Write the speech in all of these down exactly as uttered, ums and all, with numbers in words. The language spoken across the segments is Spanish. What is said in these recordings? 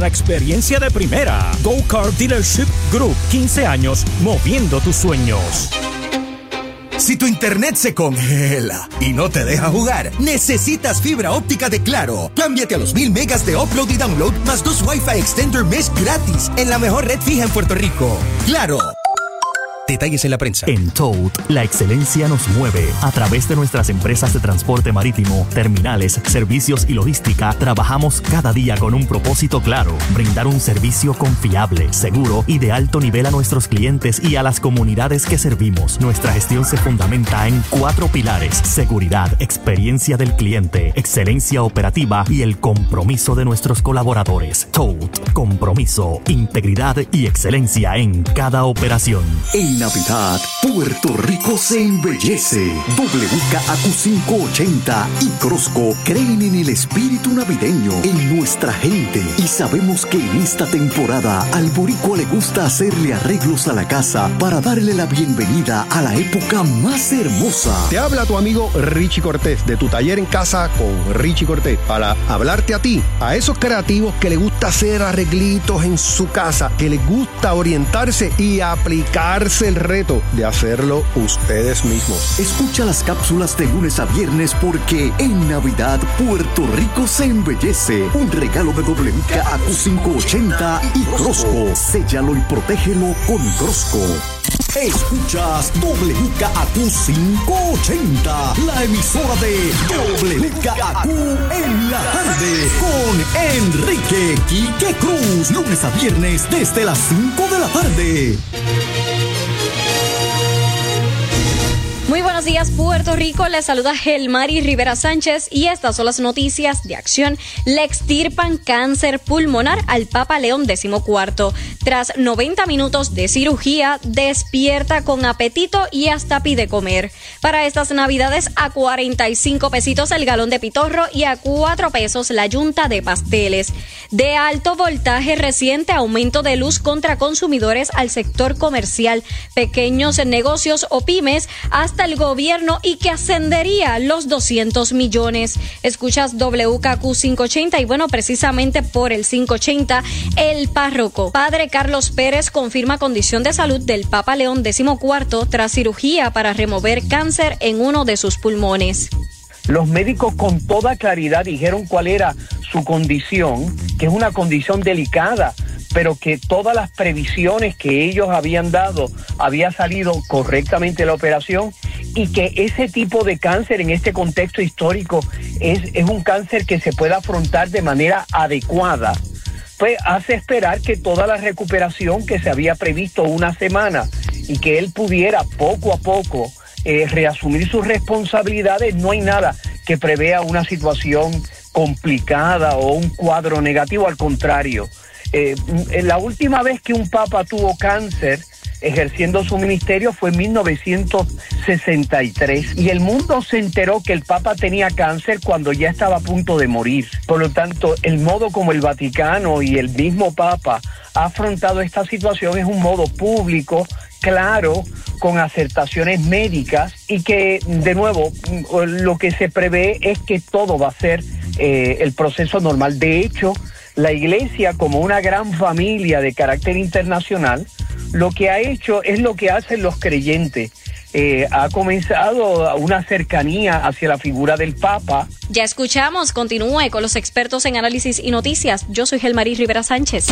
garantizada experiencia de primera. Go Car Dealership Group, quince años moviendo tus sueños. Si tu internet se congela y no te deja jugar, necesitas fibra óptica de Claro. Cámbiate a los mil megas de upload y download más dos Wi-Fi Extender Mesh gratis en la mejor red fija en Puerto Rico. ¡Claro! Detalles en la prensa. En Toad, la excelencia nos mueve. A través de nuestras empresas de transporte marítimo, terminales, servicios y logística, trabajamos cada día con un propósito claro: brindar un servicio confiable, seguro y de alto nivel a nuestros clientes y a las comunidades que servimos. Nuestra gestión se fundamenta en cuatro pilares: seguridad, experiencia del cliente, excelencia operativa y el compromiso de nuestros colaboradores. Toad, compromiso, integridad y excelencia en cada operación. En Navidad, Puerto Rico se embellece. W K A Q quinientos ochenta y Crosco creen en el espíritu navideño, en nuestra gente, y sabemos que en esta temporada al boricua le gusta hacerle arreglos a la casa para darle la bienvenida a la época más hermosa. Te habla tu amigo Richie Cortés de tu taller en casa con Richie Cortés para hablarte a ti, a esos creativos que les gusta hacer arreglitos en su casa, que les gusta orientarse y aplicarse el reto de hacerlo ustedes mismos. Escucha las cápsulas de lunes a viernes porque en Navidad Puerto Rico se embellece. Un regalo de W K A Q quinientos ochenta y Crosco. Séllalo y protégelo con Crosco. Escuchas W K A Q quinientos ochenta, la emisora de W K A Q en la tarde, con Enrique Quique Cruz, lunes a viernes desde las cinco de la tarde. Muy buenos días, Puerto Rico. Les saluda Gelmari Rivera Sánchez y estas son las noticias de acción. Le extirpan cáncer pulmonar al Papa León decimocuarto. Tras noventa minutos de cirugía, despierta con apetito y hasta pide comer. Para estas navidades, a cuarenta y cinco pesitos el galón de pitorro y a cuatro pesos la yunta de pasteles. De alto voltaje reciente aumento de luz contra consumidores al sector comercial, pequeños negocios o pymes, hasta el gobierno, y que ascendería los doscientos millones. Escuchas W K Q quinientos ochenta y bueno, precisamente por el quinientos ochenta, el párroco Padre Carlos Pérez confirma condición de salud del Papa León decimocuarto tras cirugía para remover cáncer en uno de sus pulmones. Los médicos con toda claridad dijeron cuál era su condición, que es una condición delicada, pero que todas las previsiones que ellos habían dado había salido correctamente la operación, y que ese tipo de cáncer en este contexto histórico es, es un cáncer que se puede afrontar de manera adecuada. Pues hace esperar que toda la recuperación que se había previsto una semana y que él pudiera poco a poco eh, reasumir sus responsabilidades, no hay nada que prevea una situación complicada o un cuadro negativo, al contrario. Eh, la última vez que un papa tuvo cáncer ejerciendo su ministerio fue en mil novecientos sesenta y tres, y el mundo se enteró que el Papa tenía cáncer cuando ya estaba a punto de morir. Por lo tanto, el modo como el Vaticano y el mismo Papa ha afrontado esta situación es un modo público, claro, con acertaciones médicas, y que, de nuevo, lo que se prevé es que todo va a ser eh, el proceso normal. De hecho, la Iglesia, como una gran familia de carácter internacional, lo que ha hecho es lo que hacen los creyentes. Eh, ha comenzado una cercanía hacia la figura del Papa. Ya escuchamos, continúe con los expertos en análisis y noticias. Yo soy Gelmari Rivera Sánchez.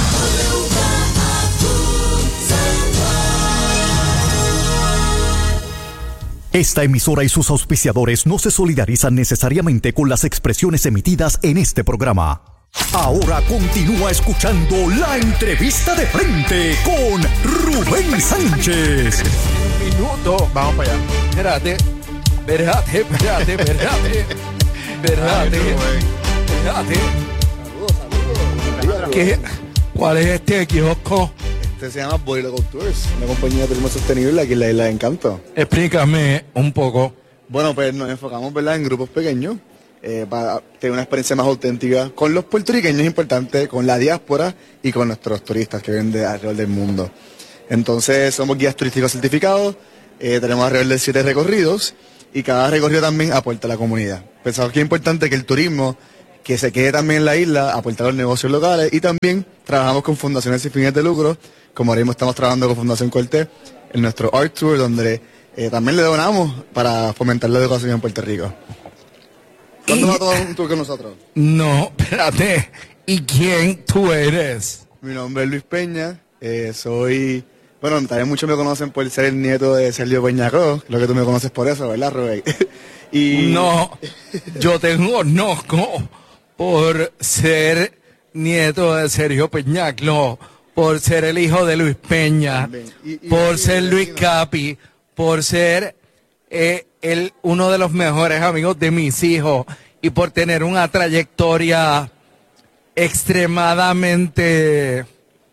Esta emisora y sus auspiciadores no se solidarizan necesariamente con las expresiones emitidas en este programa. Ahora continúa escuchando la entrevista de frente con Rubén Sánchez. Un minuto, vamos para allá. Espérate, espérate, espérate, espérate, espérate, espérate. Saludos, saludos. ¿Qué? ¿Cuál es este kiosco? Este se llama Boilo Tours, una compañía de turismo sostenible aquí en la isla de Encanto. Explícame un poco. Bueno, pues nos enfocamos, ¿verdad?, en grupos pequeños. Eh, para tener una experiencia más auténtica con los puertorriqueños, importante, con la diáspora y con nuestros turistas que vienen de alrededor del mundo. Entonces somos guías turísticos certificados, eh, tenemos alrededor de siete recorridos y cada recorrido también aporta a la comunidad. Pensamos que es importante que el turismo que se quede también en la isla, aportar a los negocios locales, y también trabajamos con fundaciones sin fines de lucro, como ahora mismo estamos trabajando con Fundación Cortés en nuestro Art Tour, donde eh, también le donamos para fomentar la educación en Puerto Rico. ¿Cuándo va a tomar un tour con nosotros? No, espérate. ¿Y quién tú eres? Mi nombre es Luis Peña, eh, soy... Bueno, también muchos me conocen por ser el nieto de Sergio Peñacó, lo que tú me conoces por eso, ¿verdad, Rubén? y... No, yo te conozco por ser nieto de Sergio Peñaclo, por ser el hijo de Luis Peña, y, y, por y, ser y, Luis y, Capi, por ser eh, el, uno de los mejores amigos de mis hijos y por tener una trayectoria extremadamente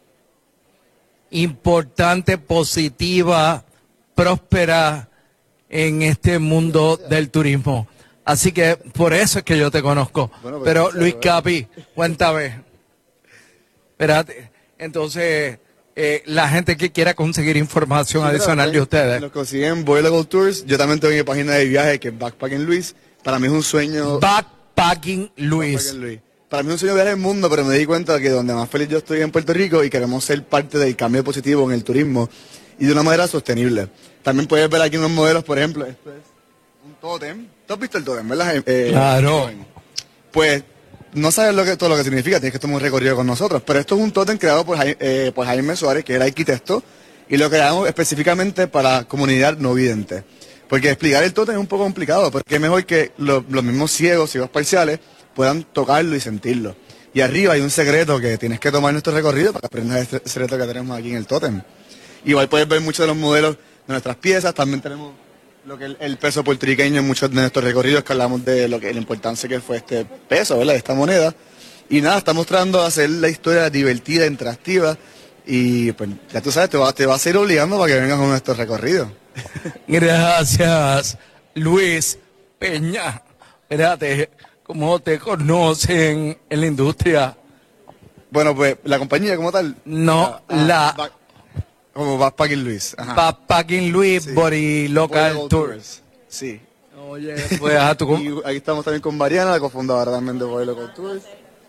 importante, positiva, próspera en este mundo del turismo. Así que por eso es que yo te conozco. Bueno, pues, pero Luis Capi, cuéntame. Espérate. Entonces, eh, la gente que quiera conseguir información sí, adicional de ustedes. Lo consiguen en Boy Local Tours. Yo también tengo mi página de viaje que es Backpacking Luis. Para mí es un sueño. Backpacking Luis. Backpacking Luis. Para mí es un sueño viajar el mundo, pero me di cuenta que donde más feliz yo estoy en Puerto Rico y queremos ser parte del cambio positivo en el turismo y de una manera sostenible. También puedes ver aquí unos modelos, por ejemplo, esto es un tótem. ¿Tú has visto el tótem, verdad? Eh, claro. Pues no sabes lo que, todo lo que significa, tienes que tomar un recorrido con nosotros, pero esto es un tótem creado por, eh, por Jaime Suárez, que era arquitecto, y lo creamos específicamente para comunidad no vidente. Porque explicar el tótem es un poco complicado, porque es mejor que lo, los mismos ciegos, ciegos parciales, puedan tocarlo y sentirlo. Y arriba hay un secreto que tienes que tomar en nuestro recorrido para que aprendas este secreto que tenemos aquí en el tótem. Igual puedes ver muchos de los modelos de nuestras piezas, también tenemos lo que es el, el peso puertorriqueño en muchos de nuestros recorridos, que hablamos de lo que la importancia que fue este peso, ¿verdad? Esta moneda. Y nada, estamos tratando de hacer la historia divertida, interactiva, y pues ya tú sabes, te vas te va a seguir obligando para que vengas con nuestros recorridos. Gracias, Luis Peña. Espérate, ¿cómo te conocen en la industria? Bueno, pues la compañía como tal. No, ah, la... Back, como Backpacking Luis. Ajá. Backpacking Luis, sí. Body Local, Local Tours. Tours. Sí. Oye, pues a tu... Y aquí estamos también con Mariana, la cofundadora también de Body Local Tours.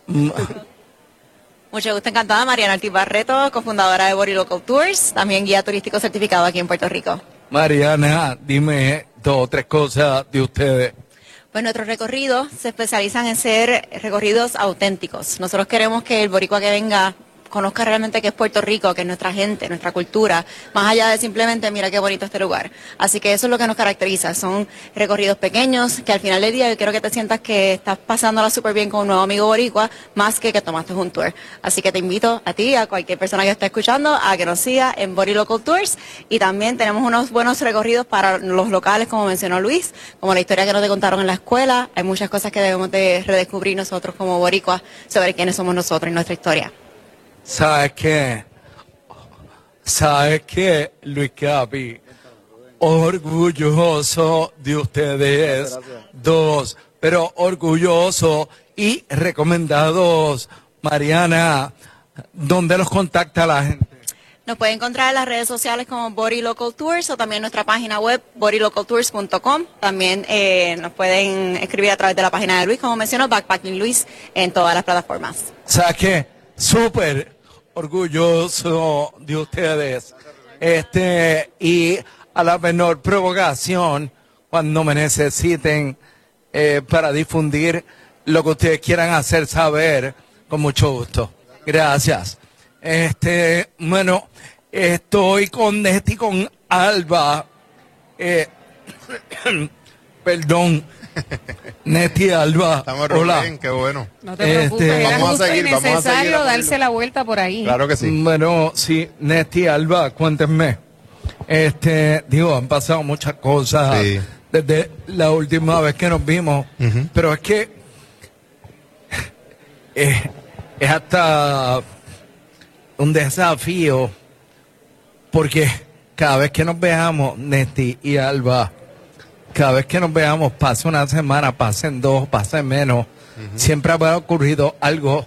Mucho gusto, encantada. Mariana Ortiz Barreto, cofundadora de Body Local Tours, también guía turístico certificado aquí en Puerto Rico. Mariana, dime dos o tres cosas de ustedes. Pues nuestros recorridos se especializan en ser recorridos auténticos. Nosotros queremos que el boricua que venga conozca realmente qué es Puerto Rico, qué es nuestra gente, nuestra cultura, más allá de simplemente mira qué bonito este lugar. Así que eso es lo que nos caracteriza, son recorridos pequeños que al final del día yo quiero que te sientas que estás pasándola súper bien con un nuevo amigo boricua, más que que tomaste un tour. Así que te invito a ti, a cualquier persona que esté escuchando, a que nos siga en Body Local Tours, y también tenemos unos buenos recorridos para los locales, como mencionó Luis, como la historia que no te contaron en la escuela. Hay muchas cosas que debemos de redescubrir nosotros como boricuas sobre quiénes somos nosotros y nuestra historia. ¿Sabes qué? ¿Sabes qué, Luis Capi? Orgulloso de ustedes gracias, gracias. Dos, pero orgulloso y recomendados. Mariana, ¿dónde los contacta la gente? Nos puede encontrar en las redes sociales como Body Local Tours o también nuestra página web body local tours punto com. También eh, nos pueden escribir a través de la página de Luis, como mencionó, Backpacking Luis, en todas las plataformas. ¿Sabes qué? Súper orgulloso de ustedes. Este, y a la menor provocación, cuando me necesiten eh, para difundir lo que ustedes quieran hacer saber, con mucho gusto. Gracias. Este, bueno, estoy con Nesti, con Alba. Eh, perdón. Nesti, Alba. Estamos hola. Bien, qué bueno. No te preocupes, este, era vamos justo a seguir, y vamos a necesario seguir darse la vuelta por ahí. Claro que sí. Bueno, sí, Nesti, Alba, cuéntenme. Este, digo, han pasado muchas cosas sí. desde la última vez que nos vimos, uh-huh. pero es que es, es hasta un desafío, porque cada vez que nos veamos, Nesti y Alba, cada vez que nos veamos, pase una semana, pasen dos, pasen menos, uh-huh. siempre habrá ocurrido algo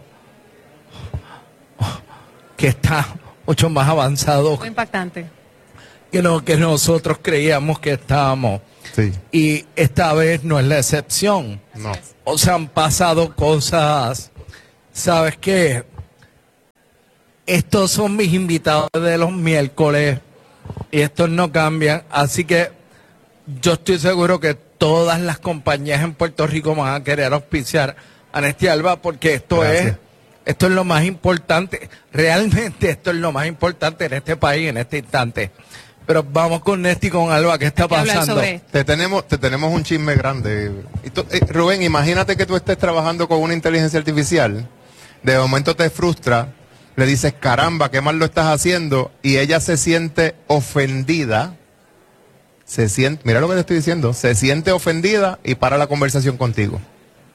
que está mucho más avanzado. Muy impactante. Que, no, que nosotros creíamos que estábamos. Sí. Y esta vez no es la excepción. No. O sea, han pasado cosas, ¿sabes qué? Estos son mis invitados de los miércoles y estos no cambian, así que yo estoy seguro que todas las compañías en Puerto Rico van a querer auspiciar a Nesty Alba porque esto Gracias. es esto es lo más importante, realmente esto es lo más importante en este país en este instante. Pero vamos con Nesty con Alba, ¿qué está pasando? Te tenemos, te tenemos un chisme grande. Y tú, eh, Rubén, imagínate que tú estés trabajando con una inteligencia artificial, de momento te frustra, le dices, caramba, qué mal lo estás haciendo, y ella se siente ofendida, se siente, mira lo que te estoy diciendo, se siente ofendida y para la conversación contigo.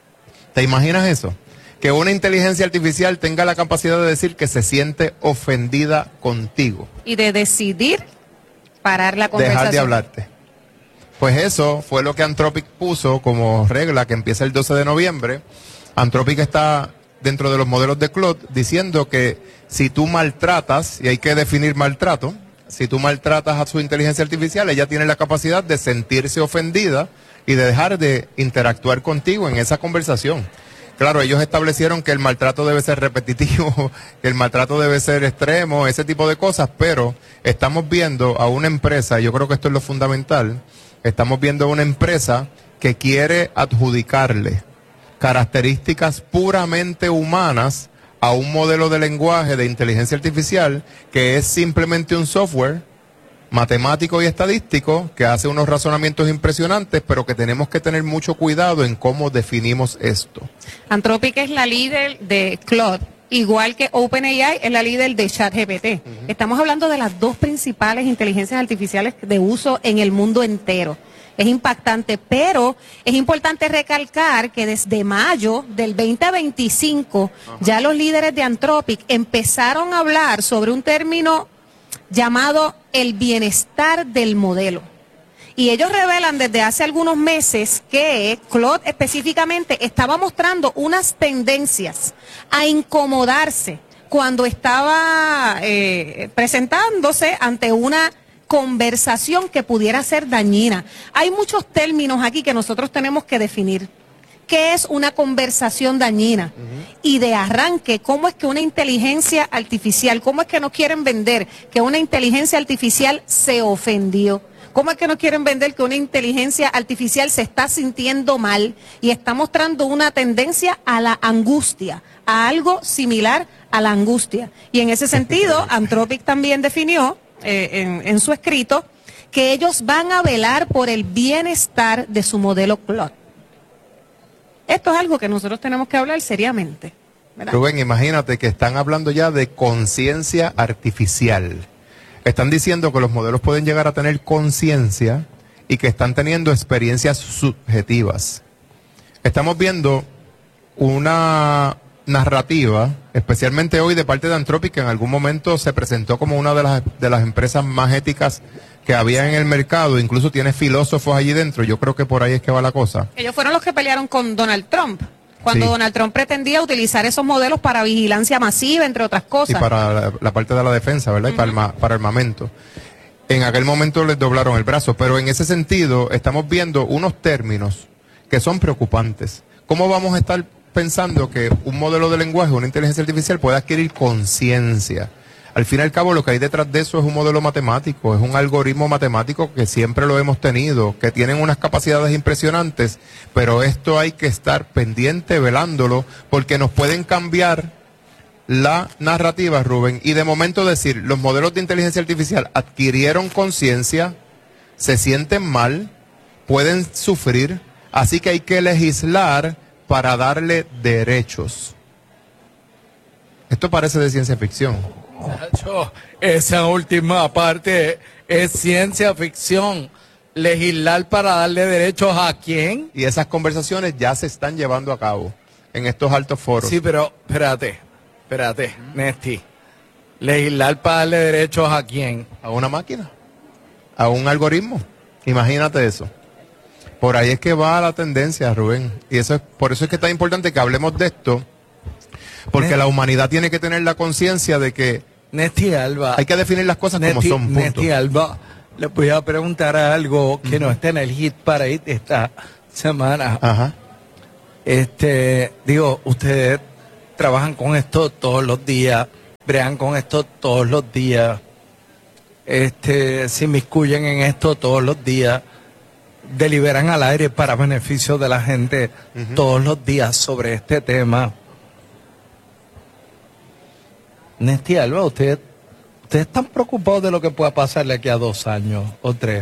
¿Te imaginas eso? Que una inteligencia artificial tenga la capacidad de decir que se siente ofendida contigo. Y de decidir parar la conversación. Dejar de hablarte. Pues eso fue lo que Anthropic puso como regla que empieza el doce de noviembre. Anthropic está dentro de los modelos de Claude diciendo que si tú maltratas, y hay que definir maltrato, si tú maltratas a su inteligencia artificial, ella tiene la capacidad de sentirse ofendida y de dejar de interactuar contigo en esa conversación. Claro, ellos establecieron que el maltrato debe ser repetitivo, que el maltrato debe ser extremo, ese tipo de cosas, pero estamos viendo a una empresa, yo creo que esto es lo fundamental, estamos viendo a una empresa que quiere adjudicarle características puramente humanas a un modelo de lenguaje de inteligencia artificial que es simplemente un software matemático y estadístico que hace unos razonamientos impresionantes, pero que tenemos que tener mucho cuidado en cómo definimos esto. Anthropic es la líder de Claude, igual que OpenAI es la líder de ChatGPT. Uh-huh. Estamos hablando de las dos principales inteligencias artificiales de uso en el mundo entero. Es impactante, pero es importante recalcar que desde mayo del veinte veinticinco uh-huh. ya los líderes de Anthropic empezaron a hablar sobre un término llamado el bienestar del modelo. Y ellos revelan desde hace algunos meses que Claude específicamente estaba mostrando unas tendencias a incomodarse cuando estaba eh, presentándose ante una conversación que pudiera ser dañina. Hay muchos términos aquí que nosotros tenemos que definir. ¿Qué es una conversación dañina? Uh-huh. Y de arranque, ¿cómo es que una inteligencia artificial, cómo es que nos quieren vender que una inteligencia artificial se ofendió? ¿Cómo es que nos quieren vender que una inteligencia artificial se está sintiendo mal y está mostrando una tendencia a la angustia, a algo similar a la angustia? Y en ese sentido, Anthropic también definió eh, en, en su escrito que ellos van a velar por el bienestar de su modelo Claude. Esto es algo que nosotros tenemos que hablar seriamente, ¿verdad? Rubén, imagínate que están hablando ya de conciencia artificial. Están diciendo que los modelos pueden llegar a tener conciencia y que están teniendo experiencias subjetivas. Estamos viendo una narrativa, especialmente hoy de parte de Anthropic, que en algún momento se presentó como una de las, de las empresas más éticas que había en el mercado, incluso tiene filósofos allí dentro, yo creo que por ahí es que va la cosa. Ellos fueron los que pelearon con Donald Trump, cuando sí. Donald Trump pretendía utilizar esos modelos para vigilancia masiva, entre otras cosas. Y para la, la parte de la defensa, ¿verdad? Uh-huh. Y para, el, para armamento. En aquel momento les doblaron el brazo, pero en ese sentido estamos viendo unos términos que son preocupantes. ¿Cómo vamos a estar pensando que un modelo de lenguaje, una inteligencia artificial puede adquirir conciencia? Al fin y al cabo, lo que hay detrás de eso es un modelo matemático, es un algoritmo matemático que siempre lo hemos tenido, que tienen unas capacidades impresionantes, pero esto hay que estar pendiente, velándolo, porque nos pueden cambiar la narrativa, Rubén, y de momento decir, los modelos de inteligencia artificial adquirieron conciencia, se sienten mal, pueden sufrir, así que hay que legislar para darle derechos. Esto parece de ciencia ficción. Nacho, esa última parte es ciencia ficción. Legislar para darle derechos a quién. Y esas conversaciones ya se están llevando a cabo en estos altos foros. Sí, pero espérate, espérate, Nesty. Legislar para darle derechos a quién. A una máquina, a un algoritmo. Imagínate eso. Por ahí es que va la tendencia, Rubén. Y eso es, por eso es que es tan importante que hablemos de esto. Porque Nesty, la humanidad tiene que tener la conciencia de que Nesty Alba, hay que definir las cosas Nesty, como son. Punto. Nesty Alba, les voy a preguntar algo que uh-huh. no está en el Hit Parade esta semana. Ajá. Este, digo, ustedes trabajan con esto todos los días, bregan con esto todos los días, este, se inmiscuyen en esto todos los días, deliberan al aire para beneficio de la gente uh-huh. todos los días sobre este tema. Nesty Alba, ¿ustedes, ¿ustedes están preocupados de lo que pueda pasarle aquí a dos años o tres?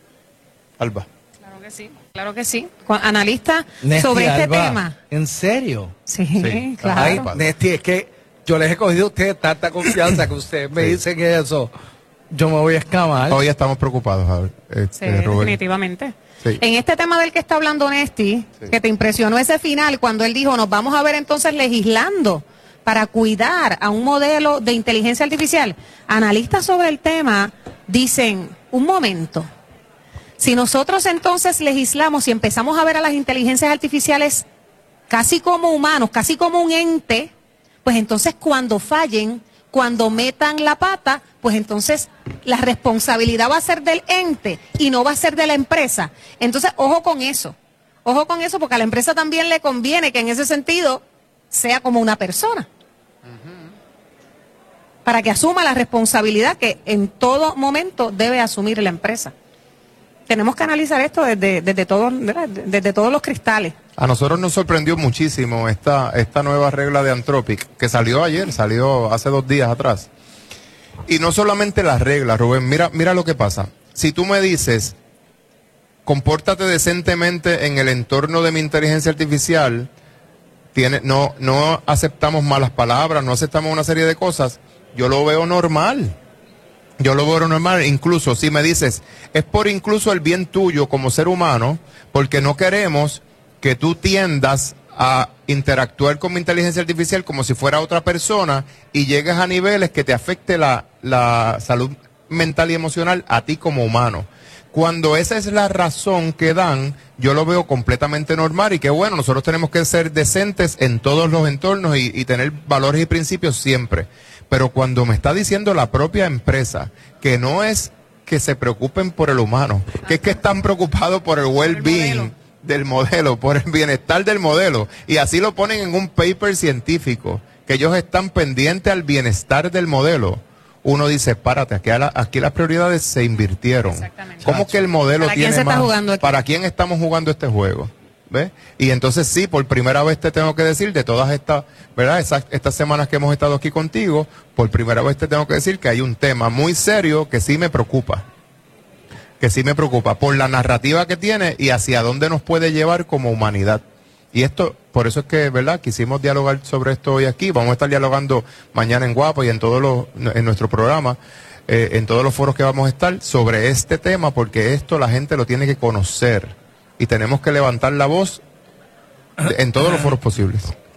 Alba. Claro que sí, claro que sí. Con analista Nesty sobre este Alba, tema. ¿En serio? Sí, sí claro. Ay, Nesty, es que yo les he cogido a ustedes tanta confianza que ustedes me sí. dicen que eso, yo me voy a escamar. Hoy estamos preocupados, a ver, este, sí, definitivamente. Sí. En este tema del que está hablando Nesty, sí. que te impresionó ese final cuando él dijo, nos vamos a ver entonces legislando para cuidar a un modelo de inteligencia artificial. Analistas sobre el tema dicen, un momento, si nosotros entonces legislamos y empezamos a ver a las inteligencias artificiales casi como humanos, casi como un ente, pues entonces cuando fallen, cuando metan la pata, pues entonces la responsabilidad va a ser del ente y no va a ser de la empresa. Entonces, ojo con eso, ojo con eso, porque a la empresa también le conviene que en ese sentido sea como una persona, uh-huh. para que asuma la responsabilidad que en todo momento debe asumir la empresa. Tenemos que analizar esto desde, desde, todos, desde todos los cristales. A nosotros nos sorprendió muchísimo esta, esta nueva regla de Anthropic, que salió ayer, salió hace dos días atrás. Y no solamente las reglas, Rubén, mira, mira lo que pasa. Si tú me dices, compórtate decentemente en el entorno de mi inteligencia artificial, tiene, no, no aceptamos malas palabras, no aceptamos una serie de cosas, yo lo veo normal. Yo lo veo normal, incluso si me dices, es por incluso el bien tuyo como ser humano, porque no queremos que tú tiendas a interactuar con mi inteligencia artificial como si fuera otra persona y llegues a niveles que te afecte la, la salud mental y emocional a ti como humano. Cuando esa es la razón que dan, yo lo veo completamente normal y que bueno, nosotros tenemos que ser decentes en todos los entornos y, y tener valores y principios siempre. Pero cuando me está diciendo la propia empresa que no es que se preocupen por el humano, que es que están preocupados por el well-being del modelo, por el bienestar del modelo, y así lo ponen en un paper científico, que ellos están pendientes al bienestar del modelo, uno dice, párate, aquí, a la, aquí las prioridades se invirtieron. ¿Cómo que el modelo ¿Para tiene quién se más? Está jugando aquí? ¿Para quién estamos jugando este juego? ¿Ves? Y entonces sí, por primera vez te tengo que decir, de todas estas, ¿verdad? Esas, estas semanas que hemos estado aquí contigo, por primera vez te tengo que decir que hay un tema muy serio que sí me preocupa. Que sí me preocupa por la narrativa que tiene y hacia dónde nos puede llevar como humanidad. Y esto, por eso es que, ¿verdad? Quisimos dialogar sobre esto hoy aquí. Vamos a estar dialogando mañana en Guapo y en todos los, en nuestro programa, eh, en todos los foros que vamos a estar sobre este tema, porque esto la gente lo tiene que conocer. Y tenemos que levantar la voz en todos los foros posibles.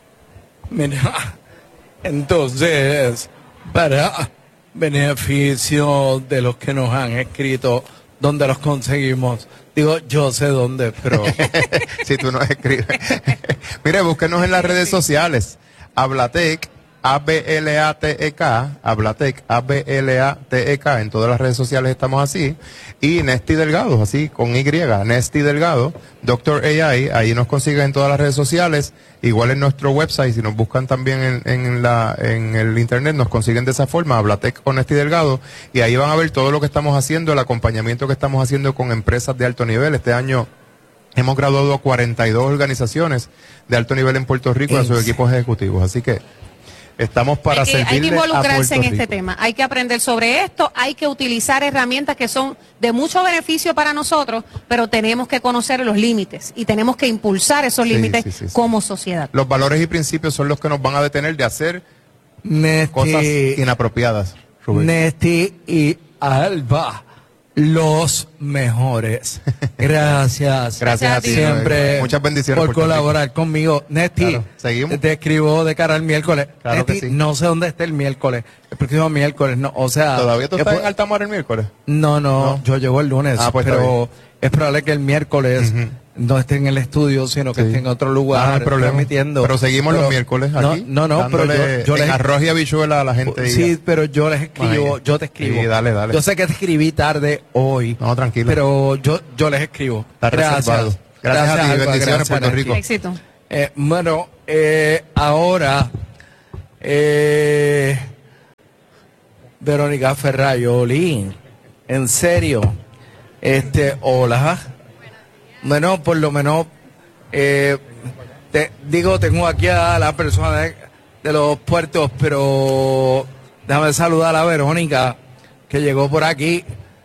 Mira, entonces, para beneficio de los que nos han escrito, ¿dónde los conseguimos? Digo, yo sé dónde, pero... si tú no escribes. Mire, búsquenos en las redes sociales. Hablatec, A B L A T E K, Hablatec, A B L A T E K, en todas las redes sociales estamos así. Y Nesty Delgado, así, con Y, Nesty Delgado, Doctor A I, ahí nos consiguen en todas las redes sociales. Igual en nuestro website, si nos buscan también en, en, la, en el internet, nos consiguen de esa forma, Hablatec con Nesty Delgado, y ahí van a ver todo lo que estamos haciendo, el acompañamiento que estamos haciendo con empresas de alto nivel. Este año hemos graduado a cuarenta y dos organizaciones de alto nivel en Puerto Rico y a sus equipos ejecutivos, así que estamos para hay que, servirle hay que involucrarse a Puerto en Rico. este tema, hay que aprender sobre esto, hay que utilizar herramientas que son de mucho beneficio para nosotros, pero tenemos que conocer los límites y tenemos que impulsar esos Sí, límites sí, sí, sí. como sociedad. Los valores y principios son los que nos van a detener de hacer Nesty, cosas inapropiadas, Rubén. Nesty y Alba, los mejores. Gracias. Gracias a ti, siempre. Rubén. Muchas bendiciones por Puerto Rico. colaborar conmigo. Nesty, Claro, seguimos. te escribo de cara al miércoles. Claro que Nesty, sí. no sé dónde está el miércoles. El próximo miércoles, no. O sea, ¿Todavía tú es estás po- en Altamar el miércoles? No, no, ¿No? yo llego el lunes, Ah, pues está pero es probable que el miércoles Ujú. no esté en el estudio, sino que sí. esté en otro lugar, ah, no hay problema. transmitiendo. Pero seguimos pero, los miércoles aquí. No, no, no pero yo, yo les arroz y habichuela a la gente. Sí, y pero yo les escribo, Ay, yo te escribo. Sí, dale, dale. Yo sé que te escribí tarde hoy. No, tranquilo. Pero yo, yo les escribo. Está gracias. Reservado. Gracias, gracias a ti, bendiciones Puerto Rico. Éxito. Eh, bueno, eh, ahora, eh, Verónica Ferrayoli, en serio, este, hola. Bueno, por lo menos, eh, te, digo, tengo aquí a la persona de, de los puertos, pero déjame saludar a Verónica, que llegó por aquí.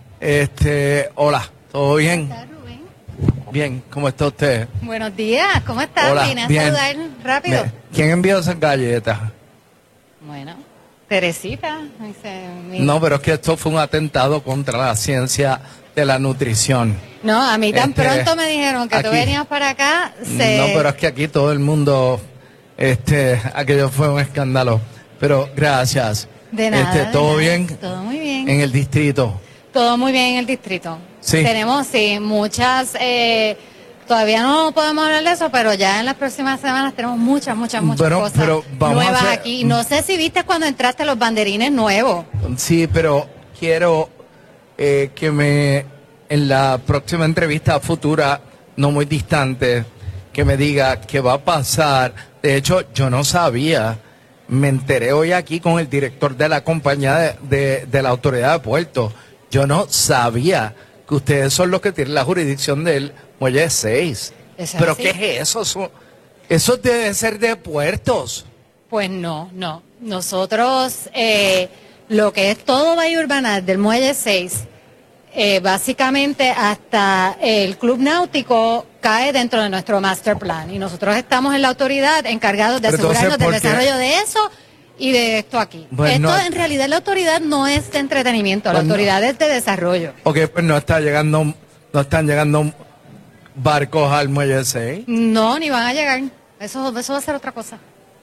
Este, hola, ¿todo bien? ¿Cómo está, Rubén? Bien, ¿cómo está usted? Buenos días, ¿cómo estás? Hola, Vine a bien. saludar rápido. Me, ¿Quién envió esas galletas? Bueno, Teresita. Dice, mi... No, pero es que esto fue un atentado contra la ciencia de la nutrición. No, a mí tan este, pronto me dijeron que aquí, tú venías para acá. Se... No, pero es que aquí todo el mundo, este, aquello fue un escándalo. Pero gracias. De nada. Este, ¿Todo de nada. bien? Todo muy bien. En el distrito. Todo muy bien en el distrito. Sí. Tenemos, sí, muchas... Eh, todavía no podemos hablar de eso, pero ya en las próximas semanas tenemos muchas, muchas, muchas pero, cosas pero vamos nuevas a hacer... aquí. No sé si viste cuando entraste los banderines nuevos. Sí, pero quiero eh, que me, en la próxima entrevista futura, no muy distante, que me diga qué va a pasar. De hecho, yo no sabía, me enteré hoy aquí con el director de la compañía de, de, de la autoridad de puertos. Yo no sabía que ustedes son los que tienen la jurisdicción del Muelle seis. ¿Es ¿Pero así? qué es eso? Eso, eso debe ser de puertos. Pues no, no. Nosotros, eh, lo que es todo Bahía Urbana del Muelle seis, eh, básicamente hasta el Club Náutico cae dentro de nuestro master plan. Y nosotros estamos en la autoridad encargados de Pero asegurarnos entonces, del ¿por qué? desarrollo de eso y de esto aquí. Pues esto no- en realidad la autoridad no es de entretenimiento, la Pues no. autoridad es de desarrollo. Ok, pues no está llegando, no están llegando barcos al Muelle seis. No, ni van a llegar. Eso, eso va a ser otra cosa.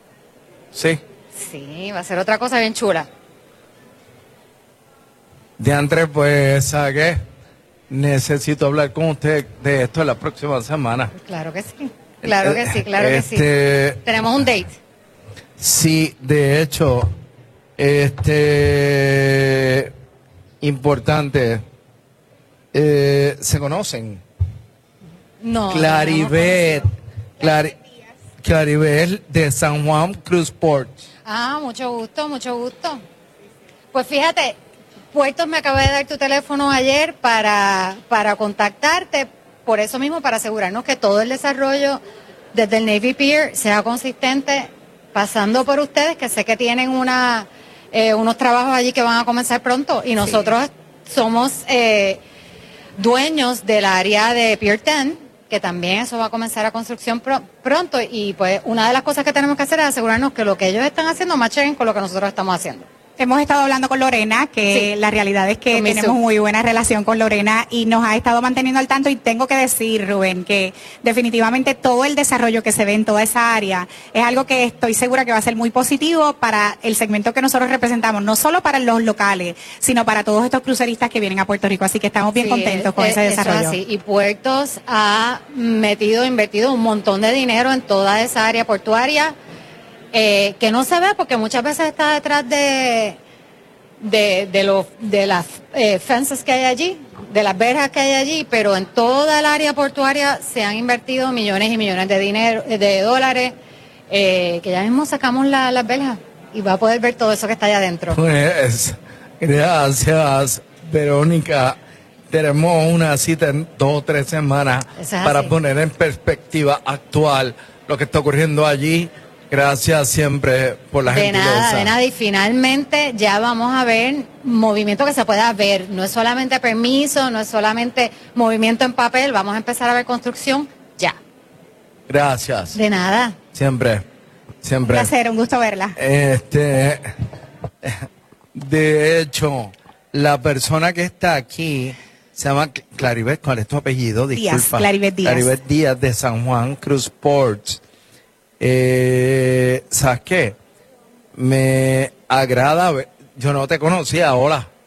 Sí. Sí, va a ser otra cosa bien chula. De Andrés, pues, ¿sabe qué? Necesito hablar con usted de esto la próxima semana. Claro que sí. Claro que sí, claro que sí. Este, Tenemos un date. Sí, de hecho, este, importante, eh, se conocen. No. Claribet, Clari- Claribet de San Juan Cruz Port. Ah, mucho gusto, mucho gusto. Pues fíjate, Puertos me acaba de dar tu teléfono ayer para, para contactarte, por eso mismo, para asegurarnos que todo el desarrollo desde el Navy Pier sea consistente, pasando por ustedes, que sé que tienen una, eh, unos trabajos allí que van a comenzar pronto, y nosotros somos eh, dueños del área de Pier diez, que también eso va a comenzar a construcción pro- pronto, y pues una de las cosas que tenemos que hacer es asegurarnos que lo que ellos están haciendo machen con lo que nosotros estamos haciendo. Hemos estado hablando con Lorena, que Sí. la realidad es que Con tenemos Misu. muy buena relación con Lorena y nos ha estado manteniendo al tanto, y tengo que decir, Rubén, que definitivamente todo el desarrollo que se ve en toda esa área es algo que estoy segura que va a ser muy positivo para el segmento que nosotros representamos, no solo para los locales, sino para todos estos cruceristas que vienen a Puerto Rico, así que estamos bien Sí, contentos con eh, ese eso es desarrollo. así. Y Puertos ha metido, invertido un montón de dinero en toda esa área portuaria, eh, que no se ve porque muchas veces está detrás de de, de, los, de las eh, fences que hay allí, de las verjas que hay allí, pero en toda el área portuaria se han invertido millones y millones de dinero, de dólares, eh, que ya mismo sacamos la- las verjas y va a poder ver todo eso que está allá adentro. Pues, gracias, Verónica. Tenemos una cita en dos o tres semanas Eso es para así. poner en perspectiva actual lo que está ocurriendo allí. Gracias siempre por la De gentileza. nada, de nada. Y finalmente ya vamos a ver movimiento que se pueda ver. No es solamente permiso, no es solamente movimiento en papel. Vamos a empezar a ver construcción ya. Gracias. De nada. Siempre, Un siempre. placer, un gusto verla. Este, de hecho, la persona que está aquí se llama Claribet. ¿Cuál es tu apellido? Díaz, Disculpa. Claribet Díaz. Claribet Díaz de San Juan Cruz Ports. Eh, ¿Sabes qué? Me agrada ver- yo no te conocía, hola.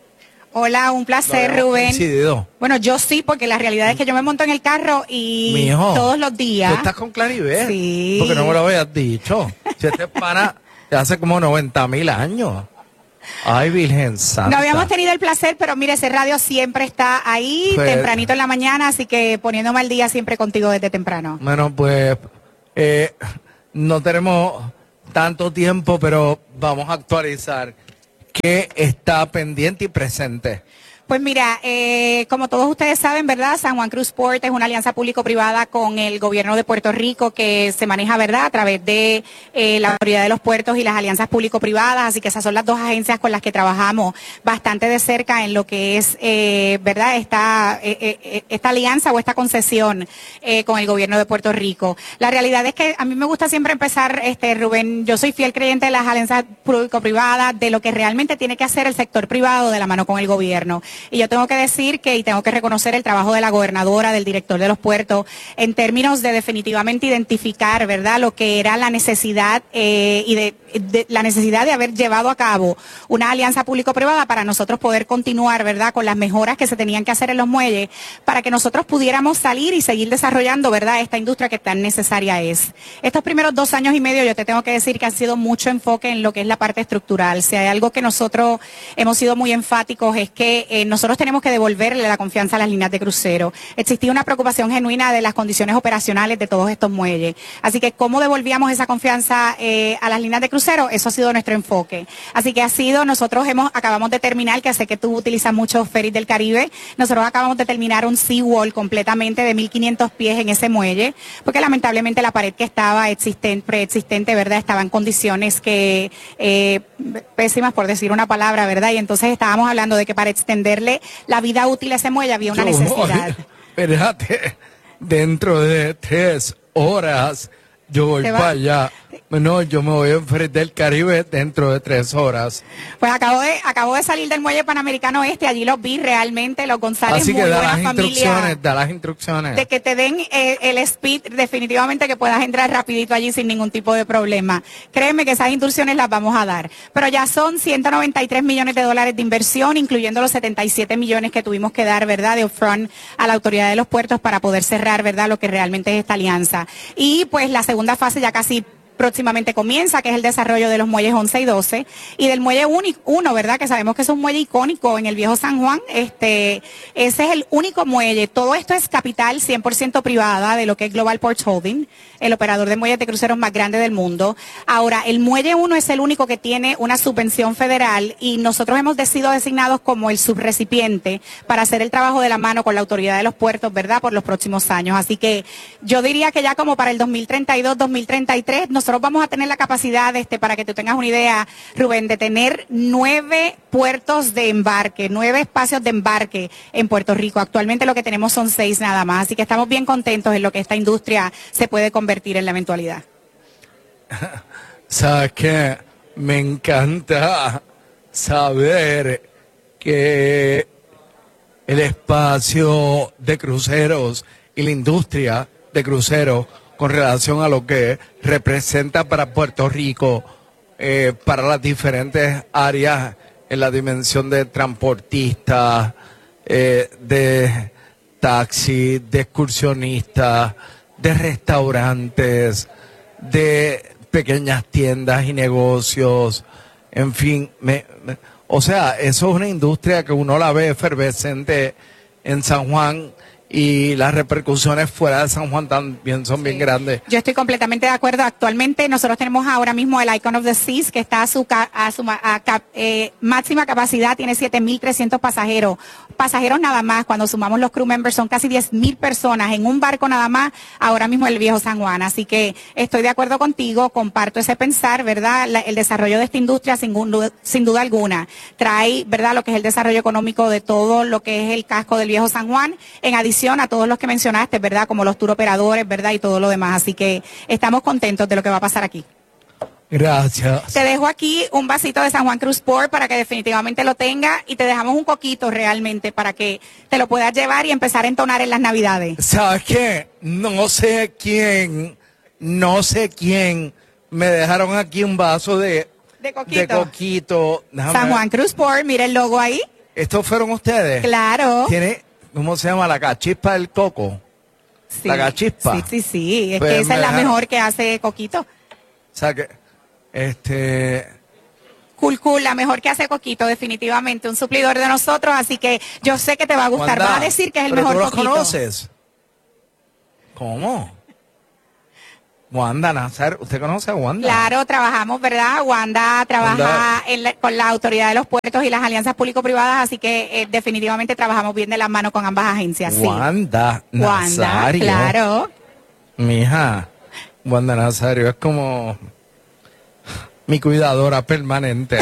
Hola, un placer, Rubén. Coincidido. Bueno, yo sí, porque la realidad es que yo me monto en el carro y Mijo, todos los días. ¿Tú estás con Claribel? Sí. Porque no me lo habías dicho. Si este pana de hace como noventa mil años. Ay, Virgen Santa. No habíamos tenido el placer, pero mire, ese radio siempre está ahí, Pues- tempranito en la mañana, así que poniéndome al día siempre contigo desde temprano. Bueno, pues eh, no tenemos tanto tiempo, pero vamos a actualizar qué está pendiente y presente. Pues mira, eh, como todos ustedes saben, ¿verdad? San Juan Cruz Port es una alianza público-privada con el gobierno de Puerto Rico que se maneja, ¿verdad?, a través de eh, la autoridad de los puertos y las alianzas público-privadas. Así que esas son las dos agencias con las que trabajamos bastante de cerca en lo que es, eh, ¿verdad?, esta, eh, eh, esta alianza o esta concesión eh, con el gobierno de Puerto Rico. La realidad es que a mí me gusta siempre empezar, este Rubén, yo soy fiel creyente de las alianzas público-privadas, de lo que realmente tiene que hacer el sector privado de la mano con el gobierno. Y yo tengo que decir que, y tengo que reconocer el trabajo de la gobernadora, del director de los puertos, en términos de definitivamente identificar, ¿verdad?, lo que era la necesidad eh, y de, de la necesidad de haber llevado a cabo una alianza público-privada para nosotros poder continuar, ¿verdad?, con las mejoras que se tenían que hacer en los muelles, para que nosotros pudiéramos salir y seguir desarrollando, ¿verdad?, esta industria que tan necesaria es. Estos primeros dos años y medio yo te tengo que decir que han sido mucho enfoque en lo que es la parte estructural. Si hay algo que nosotros hemos sido muy enfáticos es que eh, nosotros tenemos que devolverle la confianza a las líneas de crucero. Existía una preocupación genuina de las condiciones operacionales de todos estos muelles. Así que cómo devolvíamos esa confianza eh, a las líneas de crucero, eso ha sido nuestro enfoque. Así que ha sido, nosotros hemos acabamos de terminar, que sé que tú utilizas muchos ferries del Caribe, nosotros acabamos de terminar un seawall completamente de mil quinientos pies en ese muelle, porque lamentablemente la pared que estaba existente, preexistente, ¿verdad?, estaba en condiciones que eh, pésimas, por decir una palabra, ¿verdad? Y entonces estábamos hablando de que para extenderle la vida útil a ese muelle había una Yo necesidad. voy, espérate, dentro de tres horas yo voy ¿Te va? para allá. No, yo me voy a enfrentar del Caribe dentro de tres horas. Pues acabo de acabo de salir del muelle Panamericano Este, allí los vi realmente, los González, Así muy que da buena las familia. instrucciones, da las instrucciones. De que te den eh, el speed, definitivamente que puedas entrar rapidito allí sin ningún tipo de problema. Créeme que esas instrucciones las vamos a dar. Pero ya son ciento noventa y tres millones de dólares de inversión, incluyendo los setenta y siete millones que tuvimos que dar, ¿verdad?, de upfront a la autoridad de los puertos para poder cerrar, ¿verdad?, lo que realmente es esta alianza. Y pues la segunda fase ya casi próximamente comienza, que es el desarrollo de los muelles once y doce, y del muelle uno, ¿verdad?, que sabemos que es un muelle icónico en el viejo San Juan. Este, ese es el único muelle. Todo esto es capital cien por ciento privada de lo que es Global Ports Holding, el operador de muelles de cruceros más grande del mundo. Ahora, el muelle uno es el único que tiene una subvención federal y nosotros hemos sido designados como el subrecipiente para hacer el trabajo de la mano con la autoridad de los puertos, ¿verdad?, por los próximos años. Así que yo diría que ya como para el dos mil treinta y dos, dos mil treinta y tres, nosotros vamos a tener la capacidad, este, para que tú tengas una idea, Rubén, de tener nueve puertos de embarque, nueve espacios de embarque en Puerto Rico. Actualmente lo que tenemos son seis nada más, así que estamos bien contentos en lo que esta industria se puede convertir en la eventualidad. ¿Sabes qué? Me encanta saber que el espacio de cruceros y la industria de cruceros con relación a lo que representa para Puerto Rico, eh, para las diferentes áreas en la dimensión de transportistas, eh, de taxis, de excursionistas, de restaurantes, de pequeñas tiendas y negocios, en fin, me, me, o sea, eso es una industria que uno la ve efervescente en San Juan. Y las repercusiones fuera de San Juan también son sí. bien grandes. Yo estoy completamente de acuerdo. Actualmente nosotros tenemos ahora mismo el Icon of the Seas, que está a su, a su a cap, eh, máxima capacidad, tiene siete mil trescientos pasajeros. Pasajeros nada más, cuando sumamos los crew members son casi diez mil personas en un barco nada más, ahora mismo el viejo San Juan. Así que estoy de acuerdo contigo, comparto ese pensar, ¿verdad? La, el desarrollo de esta industria sin, sin duda alguna trae, ¿verdad?, lo que es el desarrollo económico de todo lo que es el casco del viejo San Juan, en adición a todos los que mencionaste, ¿verdad?, como los tour operadores, ¿verdad?, y todo lo demás. Así que estamos contentos de lo que va a pasar aquí. Gracias. Te dejo aquí un vasito de San Juan Cruz Port para que definitivamente lo tenga y te dejamos un coquito realmente para que te lo puedas llevar y empezar a entonar en las Navidades. ¿Sabes qué? No sé quién, no sé quién, me dejaron aquí un vaso de, de coquito. De coquito. San Juan Cruz Port, mira el logo ahí. ¿Estos fueron ustedes? Claro. ¿Tiene, cómo se llama? La cachispa del coco. Sí, la cachispa. Sí, sí, sí. Es pues que esa es la dejaron, mejor que hace Coquito. O sea que, este... Cool, cool, la mejor que hace Coquito, definitivamente. Un suplidor de nosotros, así que yo sé que te va a gustar. Wanda, Vas a decir que es el ¿pero mejor tú los Coquito. conoces? ¿Cómo? Wanda Nazar, ¿usted conoce a Wanda? Claro, trabajamos, ¿verdad? Wanda trabaja Wanda. En la, con la Autoridad de los Puertos y las alianzas público-privadas, así que eh, definitivamente trabajamos bien de las manos con ambas agencias. Sí. Wanda Wanda, Nazario. claro. Mija, Wanda Nazario es como mi cuidadora permanente.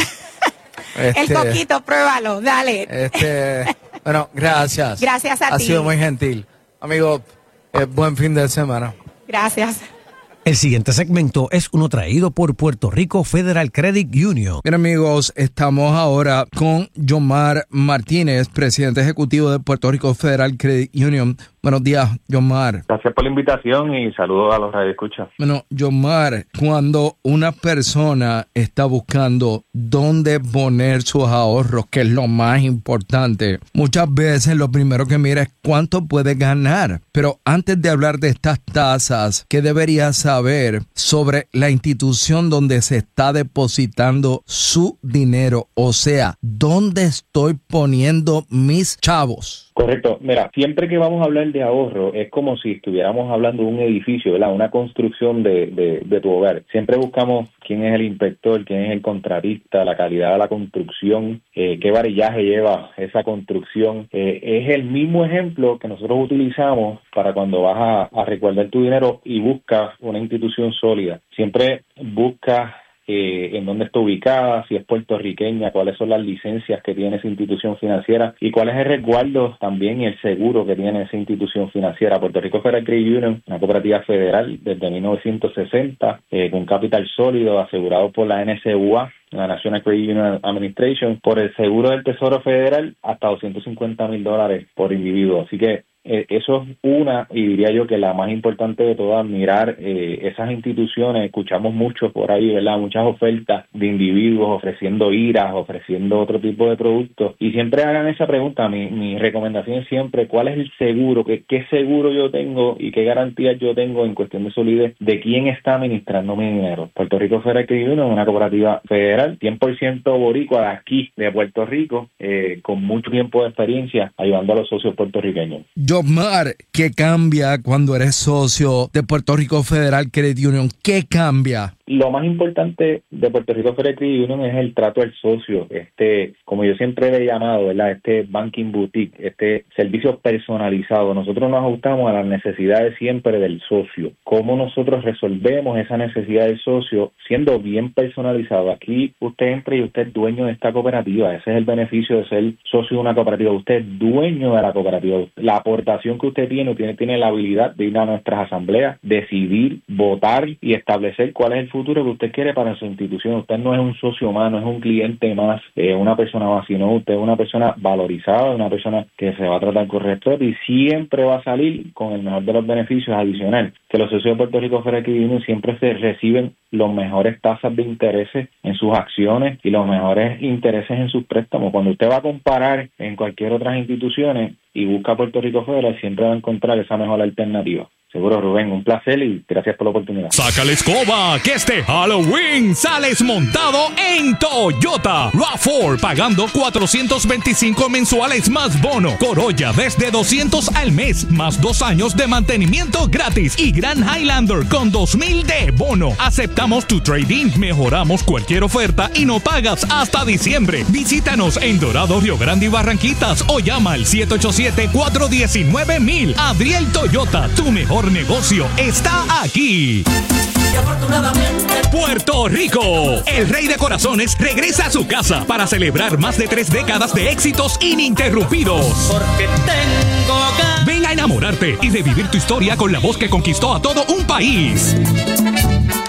El Coquito, pruébalo, dale. Este, bueno, gracias. Gracias a ha ti. Ha sido muy gentil. Amigo, eh, buen fin de semana. Gracias. El siguiente segmento es uno traído por Puerto Rico Federal Credit Union. Bien, amigos, estamos ahora con Yomar Martínez, presidente ejecutivo de Puerto Rico Federal Credit Union. Buenos días, Yomar. Gracias por la invitación y saludos a los radioescuchas. Bueno, Yomar, cuando una persona está buscando dónde poner sus ahorros, que es lo más importante, muchas veces lo primero que mira es cuánto puede ganar. Pero antes de hablar de estas tasas, ¿qué debería saber sobre la institución donde se está depositando su dinero? O sea, ¿dónde estoy poniendo mis chavos? Correcto. Mira, siempre que vamos a hablar de ahorro, es como si estuviéramos hablando de un edificio, ¿verdad? Una construcción de, de, de tu hogar. Siempre buscamos quién es el inspector, quién es el contratista, la calidad de la construcción, eh, qué varillaje lleva esa construcción. Eh, es el mismo ejemplo que nosotros utilizamos para cuando vas a, a resguardar tu dinero y buscas una institución sólida. Siempre buscas Eh, en dónde está ubicada, si es puertorriqueña, cuáles son las licencias que tiene esa institución financiera y cuál es el resguardo también y el seguro que tiene esa institución financiera. Puerto Rico Federal Credit Union, una cooperativa federal desde mil novecientos sesenta, eh, con capital sólido asegurado por la N C U A, la National Credit Union Administration, por el seguro del Tesoro Federal hasta doscientos cincuenta mil dólares por individuo. Así que Eh, eso es una, y diría yo que la más importante de todas, mirar eh, esas instituciones. Escuchamos mucho por ahí, ¿verdad? Muchas ofertas de individuos ofreciendo I R As, ofreciendo otro tipo de productos, y siempre hagan esa pregunta. Mi, mi recomendación es siempre, ¿cuál es el seguro? ¿Qué, qué seguro yo tengo y qué garantías yo tengo en cuestión de solidez de quién está administrando mi dinero? Puerto Rico Federal Credit Union es una cooperativa federal, cien por ciento boricua de aquí, de Puerto Rico, eh, con mucho tiempo de experiencia ayudando a los socios puertorriqueños. Yomar, ¿qué cambia cuando eres socio de Puerto Rico Federal Credit Union? ¿Qué cambia? Lo más importante de Puerto Rico Federal Credit Union es el trato al socio, este, como yo siempre le he llamado, ¿verdad? Este banking boutique, este servicio personalizado. Nosotros nos ajustamos a las necesidades siempre del socio. ¿Cómo nosotros resolvemos esa necesidad del socio siendo bien personalizado? Aquí usted entra y usted es dueño de esta cooperativa. Ese es el beneficio de ser socio de una cooperativa. Usted es dueño de la cooperativa. La aportación que usted tiene, tiene, tiene la habilidad de ir a nuestras asambleas, decidir, votar y establecer cuál es el futuro que usted quiere para su institución. Usted no es un socio más, no es un cliente más, eh, una persona más, sino usted es una persona valorizada, una persona que se va a tratar con respeto y siempre va a salir con el mejor de los beneficios adicional. Que los socios de Puerto Rico Federal Credit Union siempre se reciben los mejores tasas de intereses en sus acciones y los mejores intereses en sus préstamos. Cuando usted va a comparar en cualquier otras instituciones y busca Puerto Rico Federal, siempre va a encontrar esa mejor alternativa. Seguro, Rubén, un placer y gracias por la oportunidad. Saca la escoba, que este Halloween sales montado en Toyota RAV cuatro, pagando cuatrocientos veinticinco mensuales más bono. Corolla desde doscientos al mes, más dos años de mantenimiento gratis. Y Grand Highlander con dos mil de bono. Aceptamos tu trading, mejoramos cualquier oferta y no pagas hasta diciembre. Visítanos en Dorado, Río Grande y Barranquitas o llama al siete ocho siete, cuatro uno nueve, mil. Adriel Toyota, tu mejor negocio está aquí. Y afortunadamente Puerto Rico, el rey de corazones regresa a su casa para celebrar más de tres décadas de éxitos ininterrumpidos. Porque tengo ganas. Ven a enamorarte y revivir tu historia con la voz que conquistó a todo un país.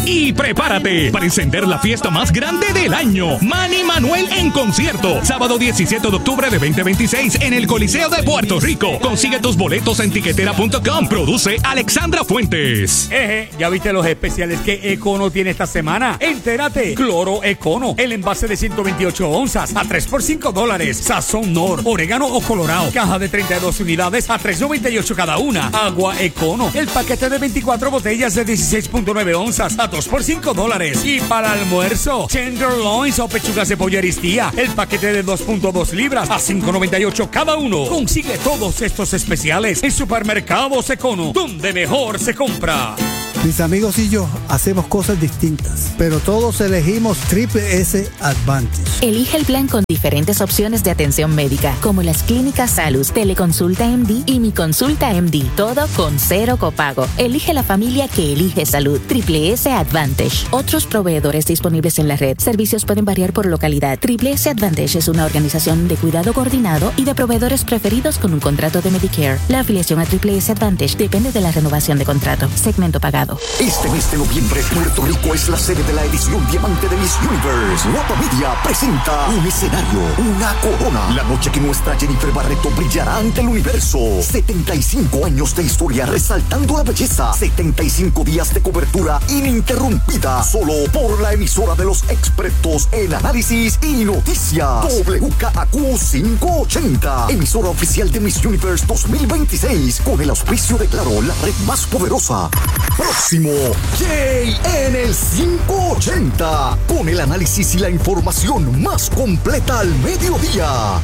Y prepárate para encender la fiesta más grande del año. Manny Manuel en concierto. Sábado diecisiete de octubre de veinte veintiséis en el Coliseo de Puerto Rico. Consigue tus boletos en tiquetera punto com. Produce Alexandra Fuentes. Eje, ¿ya viste los especiales que Econo tiene esta semana? Entérate. Cloro Econo. El envase de ciento veintiocho onzas a tres por cinco dólares. Sazón Nor, orégano o colorado. Caja de treinta y dos unidades a tres noventa y ocho cada una. Agua Econo. El paquete de veinticuatro botellas de dieciséis punto nueve onzas a dos por cinco dólares. Y para almuerzo, tenderloins o pechugas de pollería. El paquete de dos punto dos libras a cinco noventa y ocho cada uno. Consigue todos estos especiales en Supermercados Econo, donde mejor se compra. Mis amigos y yo hacemos cosas distintas, pero todos elegimos Triple S Advantage. Elige el plan con diferentes opciones de atención médica, como las clínicas Salus, Teleconsulta M D y Mi Consulta M D, todo con cero copago. Elige la familia que elige salud. Triple S Advantage. Otros proveedores disponibles en la red. Servicios pueden variar por localidad. Triple S Advantage es una organización de cuidado coordinado y de proveedores preferidos con un contrato de Medicare. La afiliación a Triple S Advantage depende de la renovación de contrato. Segmento pagado. Este mes de noviembre, Puerto Rico es la sede de la edición Diamante de Miss Universe. Guapa Media presenta un escenario, una corona. La noche que nuestra Jennifer Barreto brillará ante el universo. setenta y cinco años de historia resaltando la belleza. setenta y cinco días de cobertura ininterrumpida. Solo por la emisora de los expertos en análisis y noticias. W K A Q quinientos ochenta. Emisora oficial de Miss Universe dos mil veintiséis. Con el auspicio de Claro, la red más poderosa. Próximo, Jay en el quinientos ochenta, con el análisis y la información más completa al mediodía.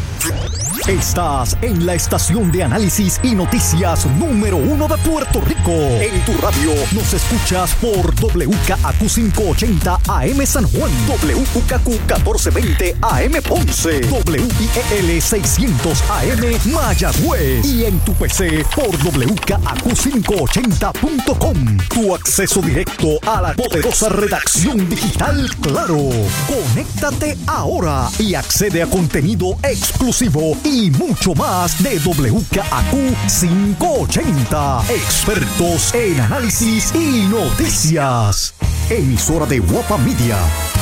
Estás en la estación de análisis y noticias número uno de Puerto Rico. En tu radio nos escuchas por W K A Q quinientos ochenta A M San Juan, W K Q catorce veinte A M Ponce, W I E L seiscientos A M Mayagüez y en tu P C por W K A Q quinientos ochenta punto com. Tu acceso directo a la poderosa redacción digital Claro. Conéctate ahora y accede a contenido exclusivo y mucho más de W K A Q quinientos ochenta. Expertos en análisis y noticias. Emisora de Guapa Media.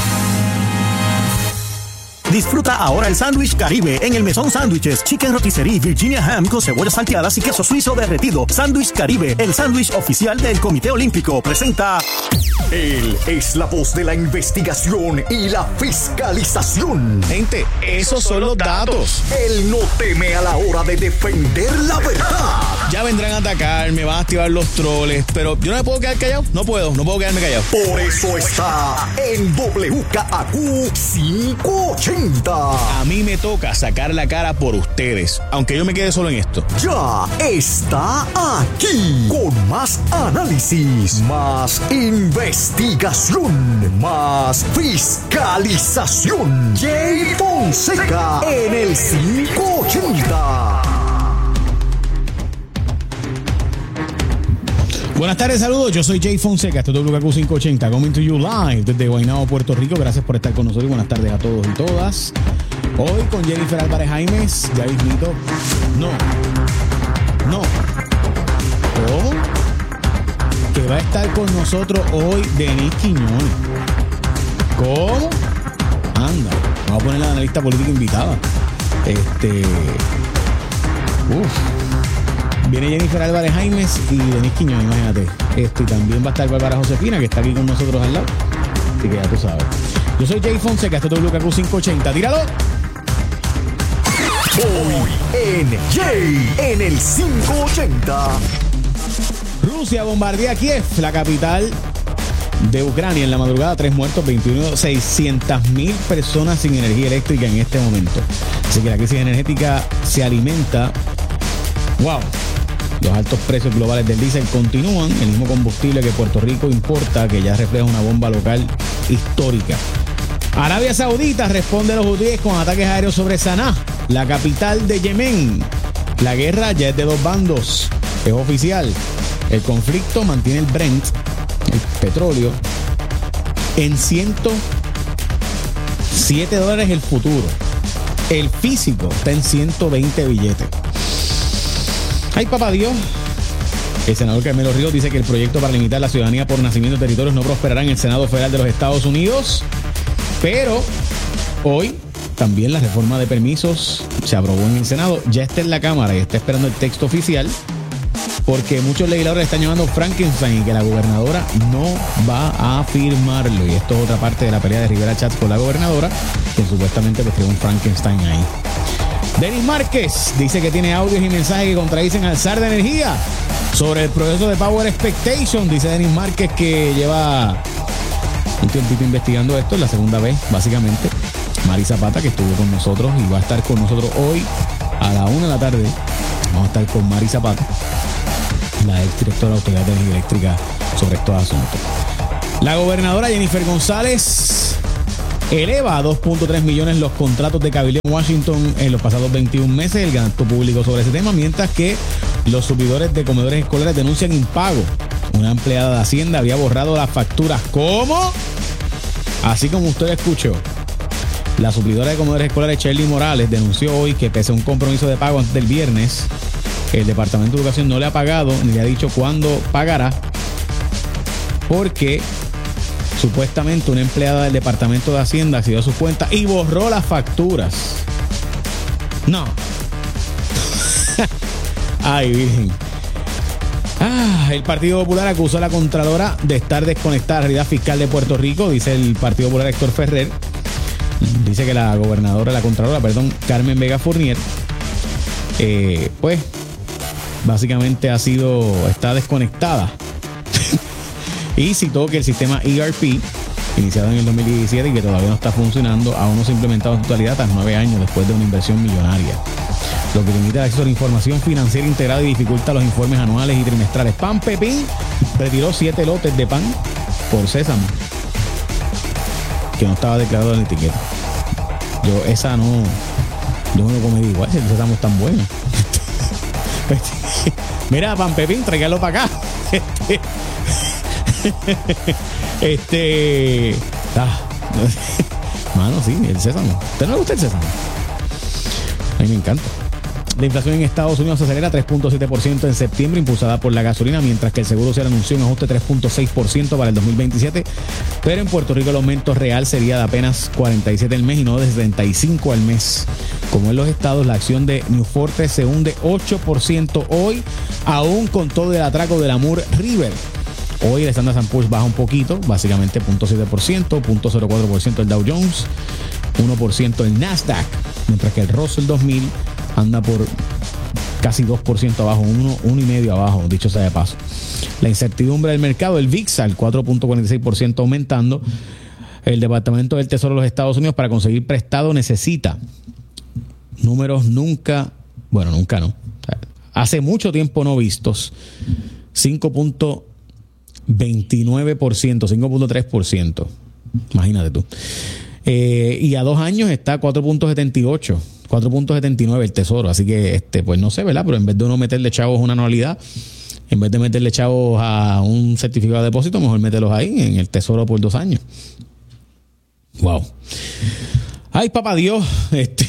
Disfruta ahora el sándwich Caribe en el Mesón Sándwiches, Chicken Rotisserie, Virginia Ham con cebollas salteadas y queso suizo derretido. Sándwich Caribe, el sándwich oficial del Comité Olímpico, presenta. Él es la voz de la investigación y la fiscalización. Gente, esos son los datos. Él no teme a la hora de defender la verdad. Ya vendrán a atacar, me van a activar los troles, pero yo no me puedo quedar callado. No puedo, no puedo quedarme callado. Por eso está en W K A Q quinientos ochenta. A mí me toca sacar la cara por ustedes, aunque yo me quede solo en esto. Ya está aquí con más análisis, más investigación, más fiscalización. Jay Fonseca en el quinientos ochenta. Buenas tardes, saludos. Yo soy Jay Fonseca, esto es W K Q quinientos ochenta, coming to you live desde Guaynabo, Puerto Rico. Gracias por estar con nosotros y buenas tardes a todos y todas. Hoy con Jennifer Álvarez Jaimes, ya mismito. No, no. ¿Cómo? Que va a estar con nosotros hoy Denise Quiñones. ¿Cómo? Anda, vamos a poner la analista política invitada. Este. Uf. Viene Jennifer Álvarez Jaimes y Denise Quiñones, imagínate. Esto, y también va a estar Bárbara Josefina, que está aquí con nosotros al lado. Así que ya tú sabes. Yo soy Jay Fonseca, esto es W K Q quinientos ochenta. ¡Tíralo! Hoy en Jay en el quinientos ochenta. Rusia bombardea Kiev, la capital de Ucrania, en la madrugada. Tres muertos, veintiuno, seiscientas mil personas sin energía eléctrica en este momento. Así que la crisis energética se alimenta. ¡Wow! Los altos precios globales del diésel continúan. El mismo combustible que Puerto Rico importa, que ya refleja una bomba local histórica. Arabia Saudita responde a los hutíes con ataques aéreos sobre Sanaa, la capital de Yemen. La guerra ya es de dos bandos, es oficial. El conflicto mantiene el Brent, el petróleo, en ciento siete dólares el futuro. El físico está en ciento veinte billetes. Ay, papá Dios. El senador Carmelo Ríos dice que el proyecto para limitar la ciudadanía por nacimiento de territorios no prosperará en el Senado Federal de los Estados Unidos. Pero hoy también la reforma de permisos se aprobó en el Senado. Ya está en la Cámara y está esperando el texto oficial, porque muchos legisladores están llamando Frankenstein y que la gobernadora no va a firmarlo. Y esto es otra parte de la pelea de Rivera Chats con la gobernadora, que supuestamente pues, creó un Frankenstein ahí. Denis Márquez dice que tiene audios y mensajes que contradicen al zar de energía sobre el proceso de Power Expectation. Dice Denis Márquez que lleva un tiempito investigando esto, es la segunda vez básicamente. Mari Zapata, que estuvo con nosotros y va a estar con nosotros hoy a la una de la tarde. Vamos a estar con Mari Zapata, la ex directora de la Autoridad de Energía Eléctrica, sobre estos asuntos. La gobernadora Jennifer González eleva a dos punto tres millones los contratos de cabildo en Washington en los pasados veintiún meses. El gasto público sobre ese tema, mientras que los suplidores de comedores escolares denuncian impago. Una empleada de Hacienda había borrado las facturas. ¿Cómo? Así como usted escuchó. La suplidora de comedores escolares Shirley Morales denunció hoy que pese a un compromiso de pago antes del viernes, el Departamento de Educación no le ha pagado ni le ha dicho cuándo pagará, porque supuestamente una empleada del Departamento de Hacienda accedió a sus cuentas y borró las facturas. No. Ay, virgen. Ah, el Partido Popular acusó a la Contralora de estar desconectada de la realidad fiscal de Puerto Rico, dice el Partido Popular Héctor Ferrer. Dice que la gobernadora, la Contralora, perdón, Carmen Vega Fournier, eh, pues, básicamente ha sido, está desconectada. Y citó que el sistema E R P, iniciado en el dos mil diecisiete y que todavía no está funcionando, aún no se ha implementado en totalidad tras nueve años después de una inversión millonaria, lo que limita el acceso a la información financiera integrada y dificulta los informes anuales y trimestrales. Pan Pepín retiró siete lotes de pan por sésamo, que no estaba declarado en la etiqueta. Yo esa no, yo me lo comí igual, si el sésamo es tan bueno. Mira, Pan Pepín, tráigalo para acá. Este, este ah, mano, sí, el sésamo. ¿A usted no le gusta el sésamo? A mí me encanta. La inflación en Estados Unidos se acelera a tres punto siete por ciento en septiembre, impulsada por la gasolina, mientras que el Seguro Social anunció un ajuste de tres punto seis por ciento para el dos mil veintisiete. Pero en Puerto Rico el aumento real sería de apenas cuarenta y siete al mes y no de setenta y cinco al mes. Como en los estados, la acción de New Forte se hunde ocho por ciento hoy, aún con todo el atraco del Amur River. Hoy el Standard and Poor's baja un poquito, básicamente cero punto siete por ciento, cero punto cero cuatro por ciento el Dow Jones, uno por ciento el Nasdaq, mientras que el Russell dos mil anda por casi dos por ciento abajo, uno, uno y medio abajo, dicho sea de paso. La incertidumbre del mercado, el V I X al cuatro punto cuarenta y seis por ciento aumentando. El Departamento del Tesoro de los Estados Unidos para conseguir prestado necesita números nunca, bueno, nunca no, hace mucho tiempo no vistos, cinco punto veintinueve por ciento, cinco punto tres por ciento, imagínate tú. Eh, y a dos años está cuatro punto setenta y ocho, cuatro punto setenta y nueve el Tesoro, así que este pues no sé, ¿verdad? Pero en vez de uno meterle chavos una anualidad, en vez de meterle chavos a un certificado de depósito, mejor mételos ahí en el Tesoro por dos años. Wow. Ay, papá Dios. Este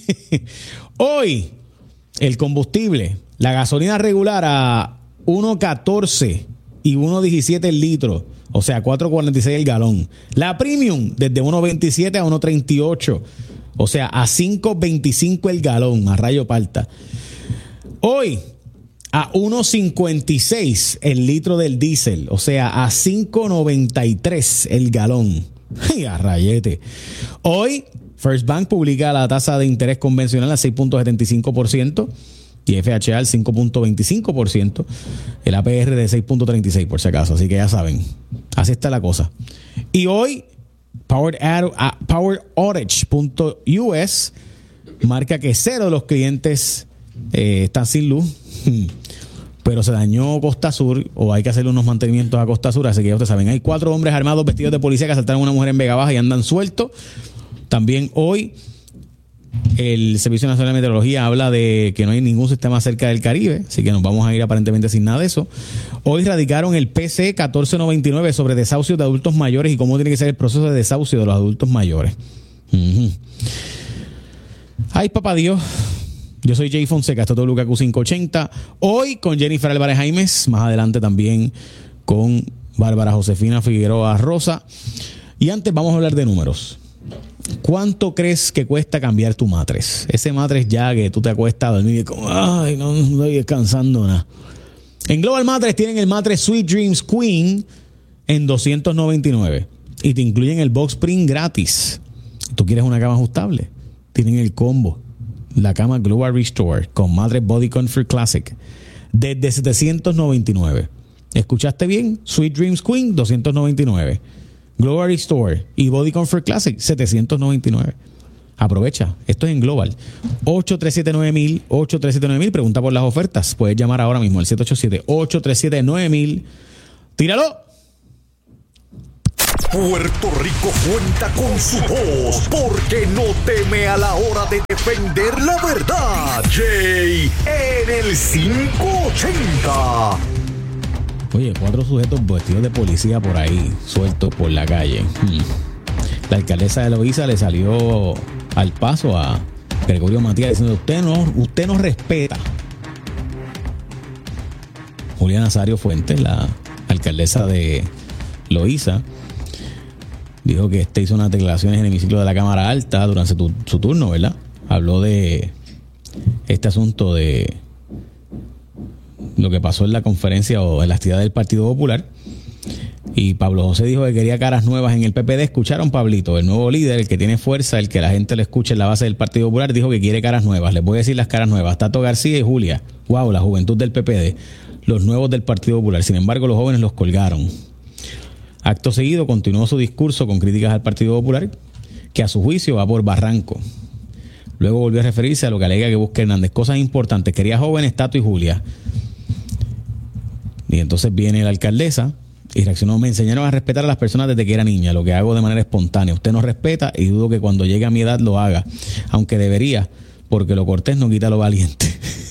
hoy el combustible, la gasolina regular a uno catorce y uno diecisiete el litro, o sea, cuatro cuarenta y seis el galón. La premium desde uno veintisiete a uno treinta y ocho, o sea, a cinco veinticinco el galón, a rayo palta. Hoy a uno cincuenta y seis el litro del diésel, o sea, a cinco noventa y tres el galón. ¡Ay, a rayete! Hoy First Bank publica la tasa de interés convencional a seis punto setenta y cinco por ciento y F H A al cinco punto veinticinco por ciento, el A P R de seis punto treinta y seis por si acaso, así que ya saben, así está la cosa. Y hoy Power, Power Outage punto U S marca que cero de los clientes eh, están sin luz, pero se dañó Costa Sur o hay que hacerle unos mantenimientos a Costa Sur, así que ya ustedes saben, hay cuatro hombres armados vestidos de policía que asaltaron a una mujer en Vega Baja y andan sueltos. También hoy el Servicio Nacional de Meteorología habla de que no hay ningún sistema cerca del Caribe, así que nos vamos a ir aparentemente sin nada de eso. Hoy radicaron el P C catorce noventa y nueve sobre desahucios de adultos mayores y cómo tiene que ser el proceso de desahucio de los adultos mayores. Uh-huh. Ay, papá Dios. Yo soy Jay Fonseca, esto es W K Q quinientos ochenta. Hoy con Jennifer Álvarez Jaimes, más adelante también con Bárbara Josefina Figueroa Rosa. Y antes vamos a hablar de números. ¿Cuánto crees que cuesta cambiar tu matres? Ese matres ya que tú te acuestas a dormir y como, ay, no, no estoy descansando nada. En Global Matres tienen el matres Sweet Dreams Queen en doscientos noventa y nueve y te incluyen el box spring gratis. ¿Tú quieres una cama ajustable? Tienen el combo, la cama Global Restore con matres Body Comfort Classic desde setecientos noventa y nueve. ¿Escuchaste bien? Sweet Dreams Queen doscientos noventa y nueve. Global Restore y Body Comfort Classic setecientos noventa y nueve. Aprovecha, esto es en Global. ocho tres siete nueve mil, ocho tres siete nueve mil, pregunta por las ofertas. Puedes llamar ahora mismo al siete ocho siete, ocho tres siete nueve mil. ¡Tíralo! Puerto Rico cuenta con su voz porque no teme a la hora de defender la verdad. Jay en el quinientos ochenta. Oye, cuatro sujetos vestidos de policía por ahí, sueltos por la calle. Hmm. La alcaldesa de Loíza le salió al paso a Gregorio Matías diciendo, usted no, usted no respeta. Julia Nazario Fuentes, la alcaldesa de Loíza, dijo que este hizo unas declaraciones en el hemiciclo de la Cámara Alta durante su, su turno, ¿verdad? Habló de este asunto de lo que pasó en la conferencia o en la actividad del Partido Popular. Y Pablo José dijo que quería caras nuevas en el P P D. ¿Escucharon, Pablito? El nuevo líder, el que tiene fuerza, el que la gente le escucha en la base del Partido Popular, dijo que quiere caras nuevas. Les voy a decir las caras nuevas. Tato García y Julia. Wow, la juventud del P P D. Los nuevos del Partido Popular. Sin embargo, los jóvenes los colgaron. Acto seguido, continuó su discurso con críticas al Partido Popular, que a su juicio va por barranco. Luego volvió a referirse a lo que alega que busca Hernández. Cosas importantes. Quería jóvenes, Tato y Julia. Y entonces viene la alcaldesa y reaccionó: me enseñaron a respetar a las personas desde que era niña, lo que hago de manera espontánea. Usted no respeta y dudo que cuando llegue a mi edad lo haga, aunque debería, porque lo cortés no quita lo valiente.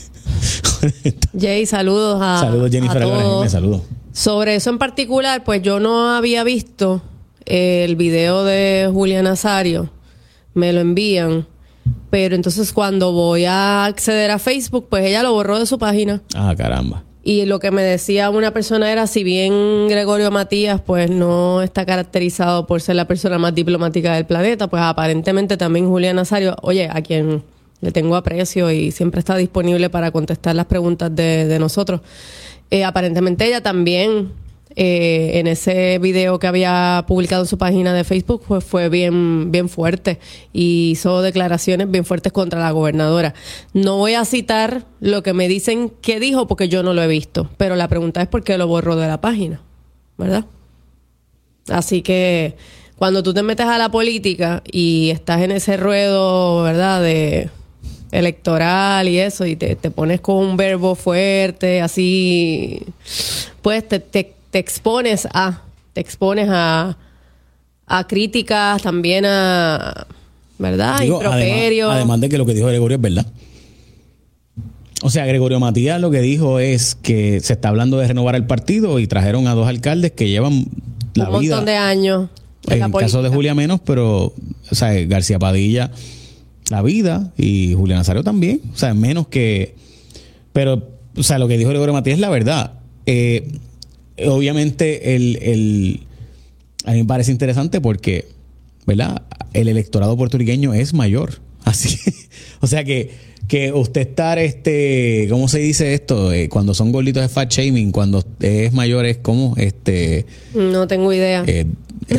Jay, saludos a Saludos, Jennifer Álvarez, saludos. Sobre eso en particular, pues yo no había visto el video de Julia Nazario, me lo envían, pero entonces cuando voy a acceder a Facebook, pues ella lo borró de su página. Ah, caramba. Y lo que me decía una persona era, si bien Gregorio Matías pues no está caracterizado por ser la persona más diplomática del planeta, pues aparentemente también Julia Nazario, oye, a quien le tengo aprecio y siempre está disponible para contestar las preguntas de, de nosotros, eh, aparentemente ella también eh, en ese video que había publicado en su página de Facebook pues fue bien, bien fuerte y hizo declaraciones bien fuertes contra la gobernadora. No voy a citar lo que me dicen que dijo porque yo no lo he visto, pero la pregunta es por qué lo borró de la página, ¿verdad? Así que cuando tú te metes a la política y estás en ese ruedo, ¿verdad?, de electoral y eso, y te, te pones con un verbo fuerte, así, pues te, te, te expones a, te expones a, a críticas, también a, ¿verdad?, Digo, improperio. Además, además de que lo que dijo Gregorio es verdad. O sea, Gregorio Matías lo que dijo es que se está hablando de renovar el partido y trajeron a dos alcaldes que llevan la un vida. montón de años. En el caso de Julia menos, pero, o sea, García Padilla, la vida, y Julia Nazario también. O sea, menos que... Pero, o sea, lo que dijo Gregorio Matías es la verdad. Eh, obviamente, el, el, a mí me parece interesante porque, ¿verdad?, el electorado puertorriqueño es mayor. Así, o sea que, que usted estar, este, ¿cómo se dice esto? Eh, cuando son gorditos es fat shaming, cuando es mayor es como, este... No tengo idea. Eh, eh,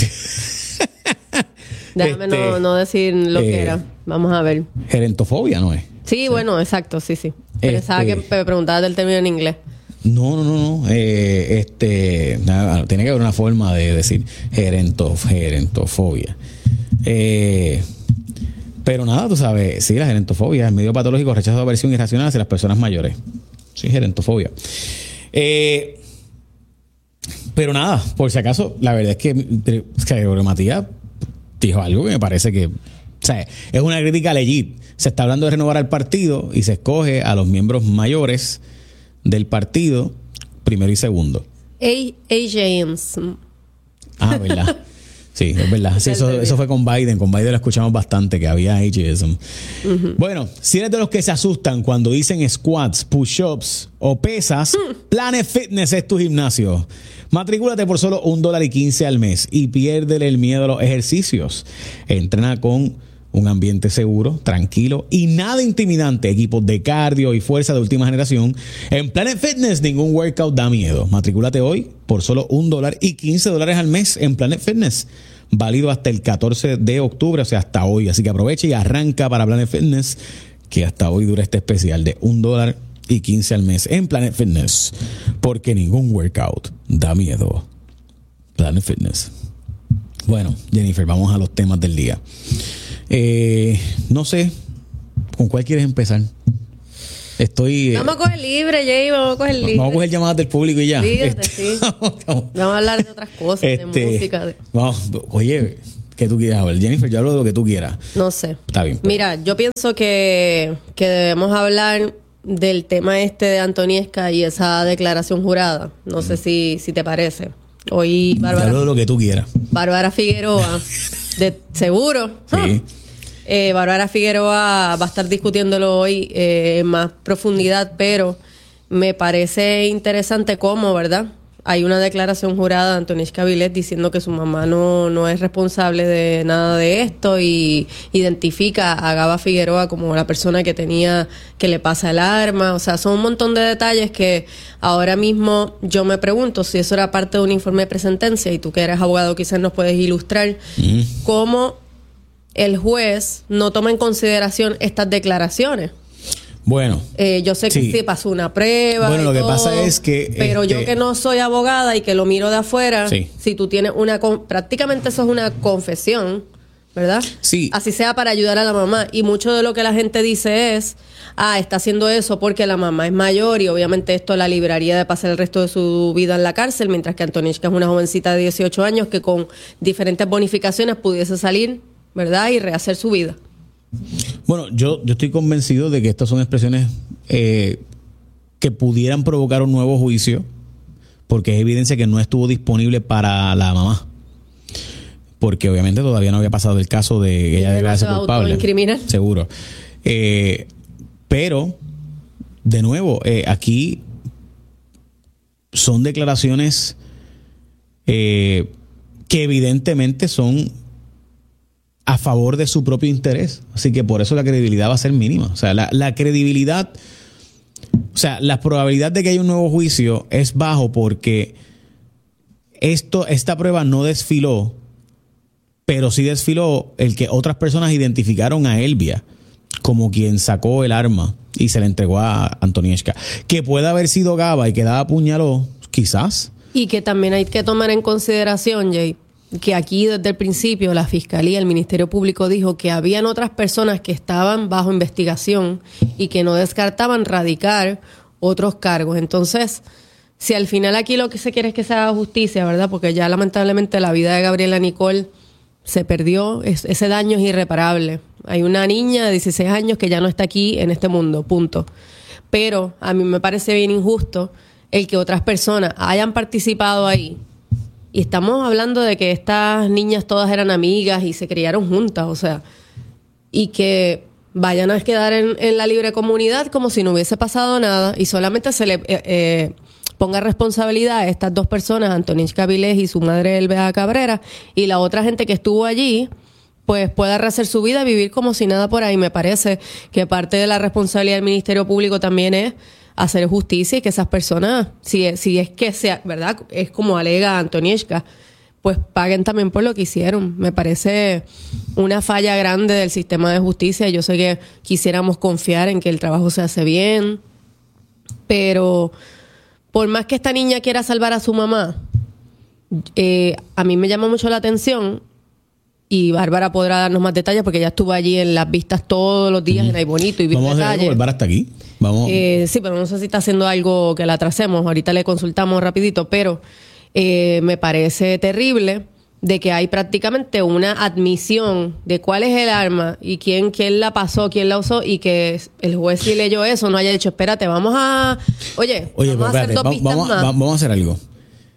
Déjame este, no, no decir lo eh, que era. Vamos a ver. Gerentofobia, ¿no es? Sí, bueno, exacto, sí, sí. Pensaba Este- que me preguntabas del término en inglés. No, no, no, no. Eh, este, nada, tiene que haber una forma de decir gerento, gerentofobia. Eh, pero nada, tú sabes, sí, la gerentofobia es medio patológico, rechazo de aversión irracional hacia las personas mayores. Sí, gerentofobia. Eh, pero nada, por si acaso, la verdad es que, que Gregorio Matías dijo algo que me parece que, o sea, es una crítica legit. Se está hablando de renovar al partido y se escoge a los miembros mayores del partido, primero y segundo. A. A. James. Ah, ¿verdad? Sí, Sí, es verdad. Sí, eso, eso fue con Biden. Con Biden lo escuchamos bastante, que había ageism. Uh-huh. Bueno, si eres de los que se asustan cuando dicen squats, push-ups o pesas, uh. Planet Fitness es tu gimnasio. Matricúlate por solo un dólar y quince al mes y piérdele el miedo a los ejercicios. Entrena con un ambiente seguro, tranquilo y nada intimidante. Equipos de cardio y fuerza de última generación. En Planet Fitness ningún workout da miedo. Matricúlate hoy por solo un dólar y quince dólares al mes en Planet Fitness. Válido hasta el catorce de octubre, o sea, hasta hoy. Así que aprovecha y arranca para Planet Fitness, que hasta hoy dura este especial de un dólar y quince al mes en Planet Fitness. Porque ningún workout da miedo. Planet Fitness. Bueno, Jennifer, vamos a los temas del día. Eh, no sé, ¿con cuál quieres empezar? Estoy... Eh, vamos a coger libre, Jay, vamos a coger libre. Vamos a coger llamadas del público y ya. Fíjate, este, sí. vamos a hablar de otras cosas, este, de música. De... Vamos, oye, ¿qué tú quieres hablar? Jennifer, yo hablo de lo que tú quieras. No sé. Está bien. Pues. Mira, yo pienso que, que debemos hablar del tema este de Antoniesca y esa declaración jurada. No mm. sé si, si te parece. Hoy Bárbara... Hablo de lo que tú quieras. Bárbara Figueroa, de seguro. Sí. ¿Ah? Eh, Bárbara Figueroa va a estar discutiéndolo hoy eh, en más profundidad, pero me parece interesante cómo, ¿verdad? Hay una declaración jurada de Antoniesca Vilés diciendo que su mamá no, no es responsable de nada de esto y identifica a Gaba Figueroa como la persona que tenía, que le pasa el arma. O sea, son un montón de detalles que ahora mismo yo me pregunto si eso era parte de un informe de presentencia, y tú que eres abogado quizás nos puedes ilustrar mm. cómo el juez no toma en consideración estas declaraciones. Bueno. Eh, yo sé que sí. sí pasó una prueba. Bueno, lo todo, que pasa es que... Pero este... yo que no soy abogada y que lo miro de afuera, sí. si tú tienes una... Prácticamente eso es una confesión, ¿verdad? Sí. Así sea para ayudar a la mamá. Y mucho de lo que la gente dice es, ah, está haciendo eso porque la mamá es mayor y obviamente esto la libraría de pasar el resto de su vida en la cárcel, mientras que Antoniesca es una jovencita de dieciocho años que con diferentes bonificaciones pudiese salir, ¿verdad? Y rehacer su vida. Bueno, yo, yo estoy convencido de que estas son expresiones eh, que pudieran provocar un nuevo juicio, porque es evidencia que no estuvo disponible para la mamá. Porque obviamente todavía no había pasado el caso de que ella debía ser culpable. Seguro. Eh, pero, de nuevo, eh, aquí son declaraciones eh, que evidentemente son a favor de su propio interés. Así que por eso la credibilidad va a ser mínima. O sea, la, la credibilidad, o sea, la probabilidad de que haya un nuevo juicio es bajo porque esto, esta prueba no desfiló, pero sí desfiló el que otras personas identificaron a Elvia como quien sacó el arma y se la entregó a Antoniesca. Que puede haber sido Gaba y que Gaba apuñaló, quizás. Y que también hay que tomar en consideración, Jay, que aquí desde el principio la Fiscalía, el Ministerio Público dijo que habían otras personas que estaban bajo investigación y que no descartaban radicar otros cargos. Entonces, si al final aquí lo que se quiere es que se haga justicia, ¿verdad? Porque ya lamentablemente la vida de Gabriela Nicole se perdió, es, ese daño es irreparable. Hay una niña de dieciséis años que ya no está aquí en este mundo, punto. Pero a mí me parece bien injusto el que otras personas hayan participado ahí. Y estamos hablando de que estas niñas todas eran amigas y se criaron juntas, o sea, y que vayan a quedar en, en la libre comunidad como si no hubiese pasado nada y solamente se le eh, eh, ponga responsabilidad a estas dos personas, Antoniesca Vilés y su madre Elvia Cabrera, y la otra gente que estuvo allí, pues pueda rehacer su vida y vivir como si nada por ahí. Me parece que parte de la responsabilidad del Ministerio Público también es hacer justicia y que esas personas, si, si es que sea, ¿verdad? Es como alega Antoniesca, pues paguen también por lo que hicieron. Me parece una falla grande del sistema de justicia. Yo sé que quisiéramos confiar en que el trabajo se hace bien, pero por más que esta niña quiera salvar a su mamá, eh, a mí me llama mucho la atención, y Bárbara podrá darnos más detalles porque ella estuvo allí en las vistas todos los días, uh-huh. en Ay Bonito y viste Vamos a hacer algo, Bárbara está aquí. Vamos. Eh, sí, pero no sé si está haciendo algo que la atrasemos. Ahorita le consultamos rapidito, pero eh, me parece terrible de que hay prácticamente una admisión de cuál es el arma y quién, quién la pasó, quién la usó, y que el juez, si leyó eso, no haya dicho, espérate, vamos a... Oye, Oye vamos a hacer espérate, dos va, pistas vamos, más. Va, vamos a hacer algo.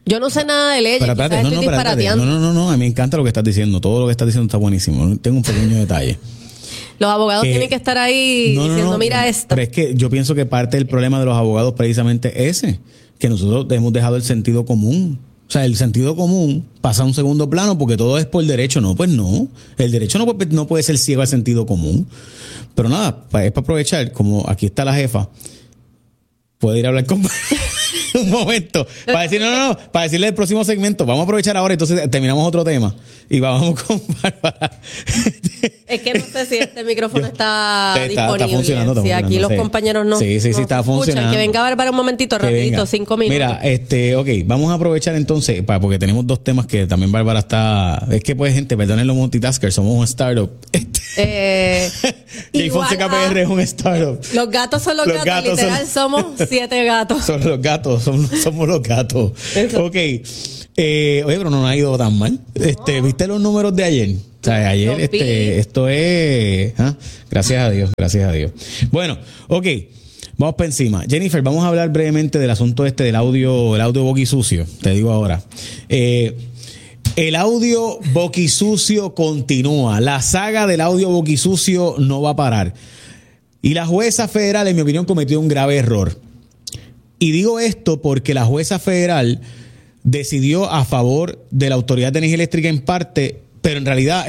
Yo no sé nada de leyes, Pero espérate, no, no, estoy espérate, disparateando. no, no, no, no, a mí me encanta lo que estás diciendo. Todo lo que estás diciendo está buenísimo. Tengo un pequeño detalle. Los abogados Que- tienen que estar ahí No, no, diciendo, no, mira esto. Pero es que yo pienso que parte del problema de los abogados precisamente es ese, que nosotros hemos dejado el sentido común. O sea, el sentido común pasa a un segundo plano porque todo es por derecho. No, pues no. El derecho no puede, no puede ser ciego al sentido común. Pero nada, pa- es para aprovechar, como aquí está la jefa, puede ir a hablar con... un momento, para decir, no, no, no, para decirle el próximo segmento, vamos a aprovechar ahora, entonces terminamos otro tema y vamos con Bárbara. Es que no sé si este micrófono está, Está- está disponible. funcionando, está si aquí funcionando, los sí. compañeros no. Sí, sí, sí, no está se escuchan. funcionando. Que venga Bárbara un momentito, Que rapidito, venga. cinco minutos. Mira, este, ok, vamos a aprovechar entonces, pa- porque tenemos dos temas que también Bárbara está. Es que pues, gente, perdonen los multitaskers, somos un startup. Eh, Jay igual Fonseca a- P R es un startup. Los gatos son los, Los gatos, gatos literal, son- somos siete gatos. Son los gatos, son- somos los gatos. Ok. Eh, oye, pero no nos ha ido tan mal. Este, ¿viste los números de ayer? O sea, ayer, Los vi. este, esto es. ¿ah? Gracias a Dios, gracias a Dios. Bueno, ok. Vamos para encima. Jennifer, vamos a hablar brevemente del asunto este del audio, el audio boquisucio. Te digo ahora. Eh, el audio boquisucio continúa. La saga del audio boquisucio no va a parar. Y la jueza federal, en mi opinión, cometió un grave error. Y digo esto porque la jueza federal decidió a favor de la Autoridad de Energía Eléctrica en parte, pero en realidad